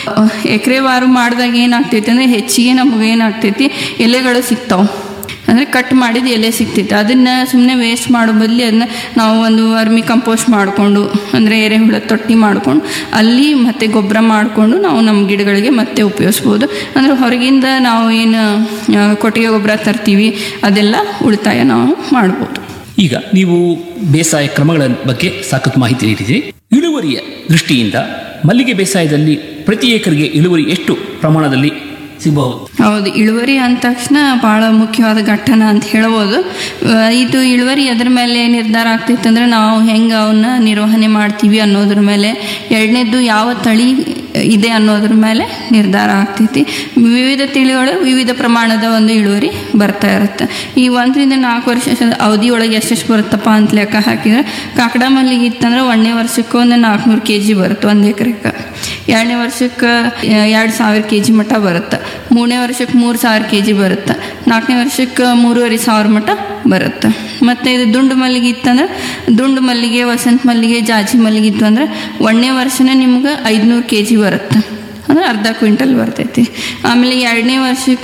ಎಕರೆವಾರು ಮಾಡಿದಾಗ ಏನಾಗ್ತೈತಿ ಅಂದರೆ ಹೆಚ್ಚಿಗೆ ನಮಗೇನಾಗ್ತೈತಿ, ಎಲೆಗಳು ಸಿಗ್ತಾವೆ. ಅಂದರೆ ಕಟ್ ಮಾಡಿದ ಎಲೆ ಸಿಗ್ತೈತೆ. ಅದನ್ನು ಸುಮ್ಮನೆ ವೇಸ್ಟ್ ಮಾಡೋ ಬದಲು ಅದನ್ನ ನಾವು ಒಂದು ವರ್ಮಿ ಕಂಪೋಸ್ಟ್ ಮಾಡಿಕೊಂಡು, ಅಂದರೆ ಎರೆಹುಳ ತೊಟ್ಟಿ ಮಾಡಿಕೊಂಡು ಅಲ್ಲಿ ಮತ್ತೆ ಗೊಬ್ಬರ ಮಾಡಿಕೊಂಡು ನಾವು ನಮ್ಮ ಗಿಡಗಳಿಗೆ ಮತ್ತೆ ಉಪಯೋಗಿಸ್ಬೋದು. ಅಂದರೆ ಹೊರಗಿಂದ ನಾವು ಏನು ಕೊಟ್ಟಿಗೆ ಗೊಬ್ಬರ ತರ್ತೀವಿ ಅದೆಲ್ಲ ಉಳಿತಾಯ ನಾವು ಮಾಡ್ಬೋದು. ಈಗ ನೀವು ಬೇಸಾಯ ಕ್ರಮಗಳ ಬಗ್ಗೆ ಸಾಕಷ್ಟು ಮಾಹಿತಿ ನೀಡಿದ್ದೀರಿ. ಇಳುವರಿಯ ದೃಷ್ಟಿಯಿಂದ ಮಲ್ಲಿಗೆ ಬೇಸಾಯದಲ್ಲಿ ಪ್ರತಿ ಎಕರೆಗೆ ಇಳುವರಿ ಎಷ್ಟು ಪ್ರಮಾಣದಲ್ಲಿ ಸಿಗಬಹುದು? ಹೌದು, ಇಳುವರಿ ಅಂದ ತಕ್ಷಣ ಭಾಳ ಮುಖ್ಯವಾದ ಘಟನೆ ಅಂತ ಹೇಳ್ಬೋದು. ಇದು ಇಳುವರಿ ಎದ್ರ ಮೇಲೆ ನಿರ್ಧಾರ ಆಗ್ತೈತೆ ಅಂದರೆ ನಾವು ಹೆಂಗೆ ಅವನ್ನ ನಿರ್ವಹಣೆ ಮಾಡ್ತೀವಿ ಅನ್ನೋದ್ರ ಮೇಲೆ. ಎರಡನೇದು ಯಾವ ತಳಿ ಇದೆ ಅನ್ನೋದ್ರ ಮೇಲೆ ನಿರ್ಧಾರ ಆಗ್ತೈತಿ. ವಿವಿಧ ತಳಿಗಳು ವಿವಿಧ ಪ್ರಮಾಣದ ಒಂದು ಇಳುವರಿ ಬರ್ತಾ ಇರುತ್ತೆ. ಈ 1ರಿಂದ 4 ವರ್ಷ ಅವಧಿಯೊಳಗೆ ಎಷ್ಟೆಷ್ಟು ಬರುತ್ತಪ್ಪ ಅಂತ ಲೆಕ್ಕ ಹಾಕಿದರೆ, ಕಾಕಡ ಮಲ್ಲಿಗೆ ಇತ್ತಂದ್ರೆ 1ನೇ ವರ್ಷಕ್ಕೆ ಒಂದು 400 kg ಬರುತ್ತೆ 1 ಎಕರೆಗೆ. 2ನೇ ವರ್ಷಕ್ಕೆ 2000 kg ಮಟ್ಟ ಬರುತ್ತೆ. 3ನೇ ವರ್ಷಕ್ಕೆ 3000 kg ಬರುತ್ತೆ. 4ನೇ ವರ್ಷಕ್ಕೆ 3500 ಮಟ್ಟ ಬರುತ್ತೆ. ಮತ್ತು ಇದು ದುಂಡು ಮಲ್ಲಿಗೆ ಇತ್ತಂದ್ರೆ, ದುಂಡು ಮಲ್ಲಿಗೆ, ವಸಂತ ಮಲ್ಲಿಗೆ, ಜಾಜಿ ಮಲ್ಲಿಗೆ ಇತ್ತು ಅಂದರೆ 1ನೇ ವರ್ಷನೇ ನಿಮ್ಗೆ 500 kg ಬರುತ್ತೆ. ಅಂದರೆ ಅರ್ಧ ಕ್ವಿಂಟಲ್ ಬರ್ತೈತಿ. ಆಮೇಲೆ 2ನೇ ವರ್ಷಕ್ಕೆ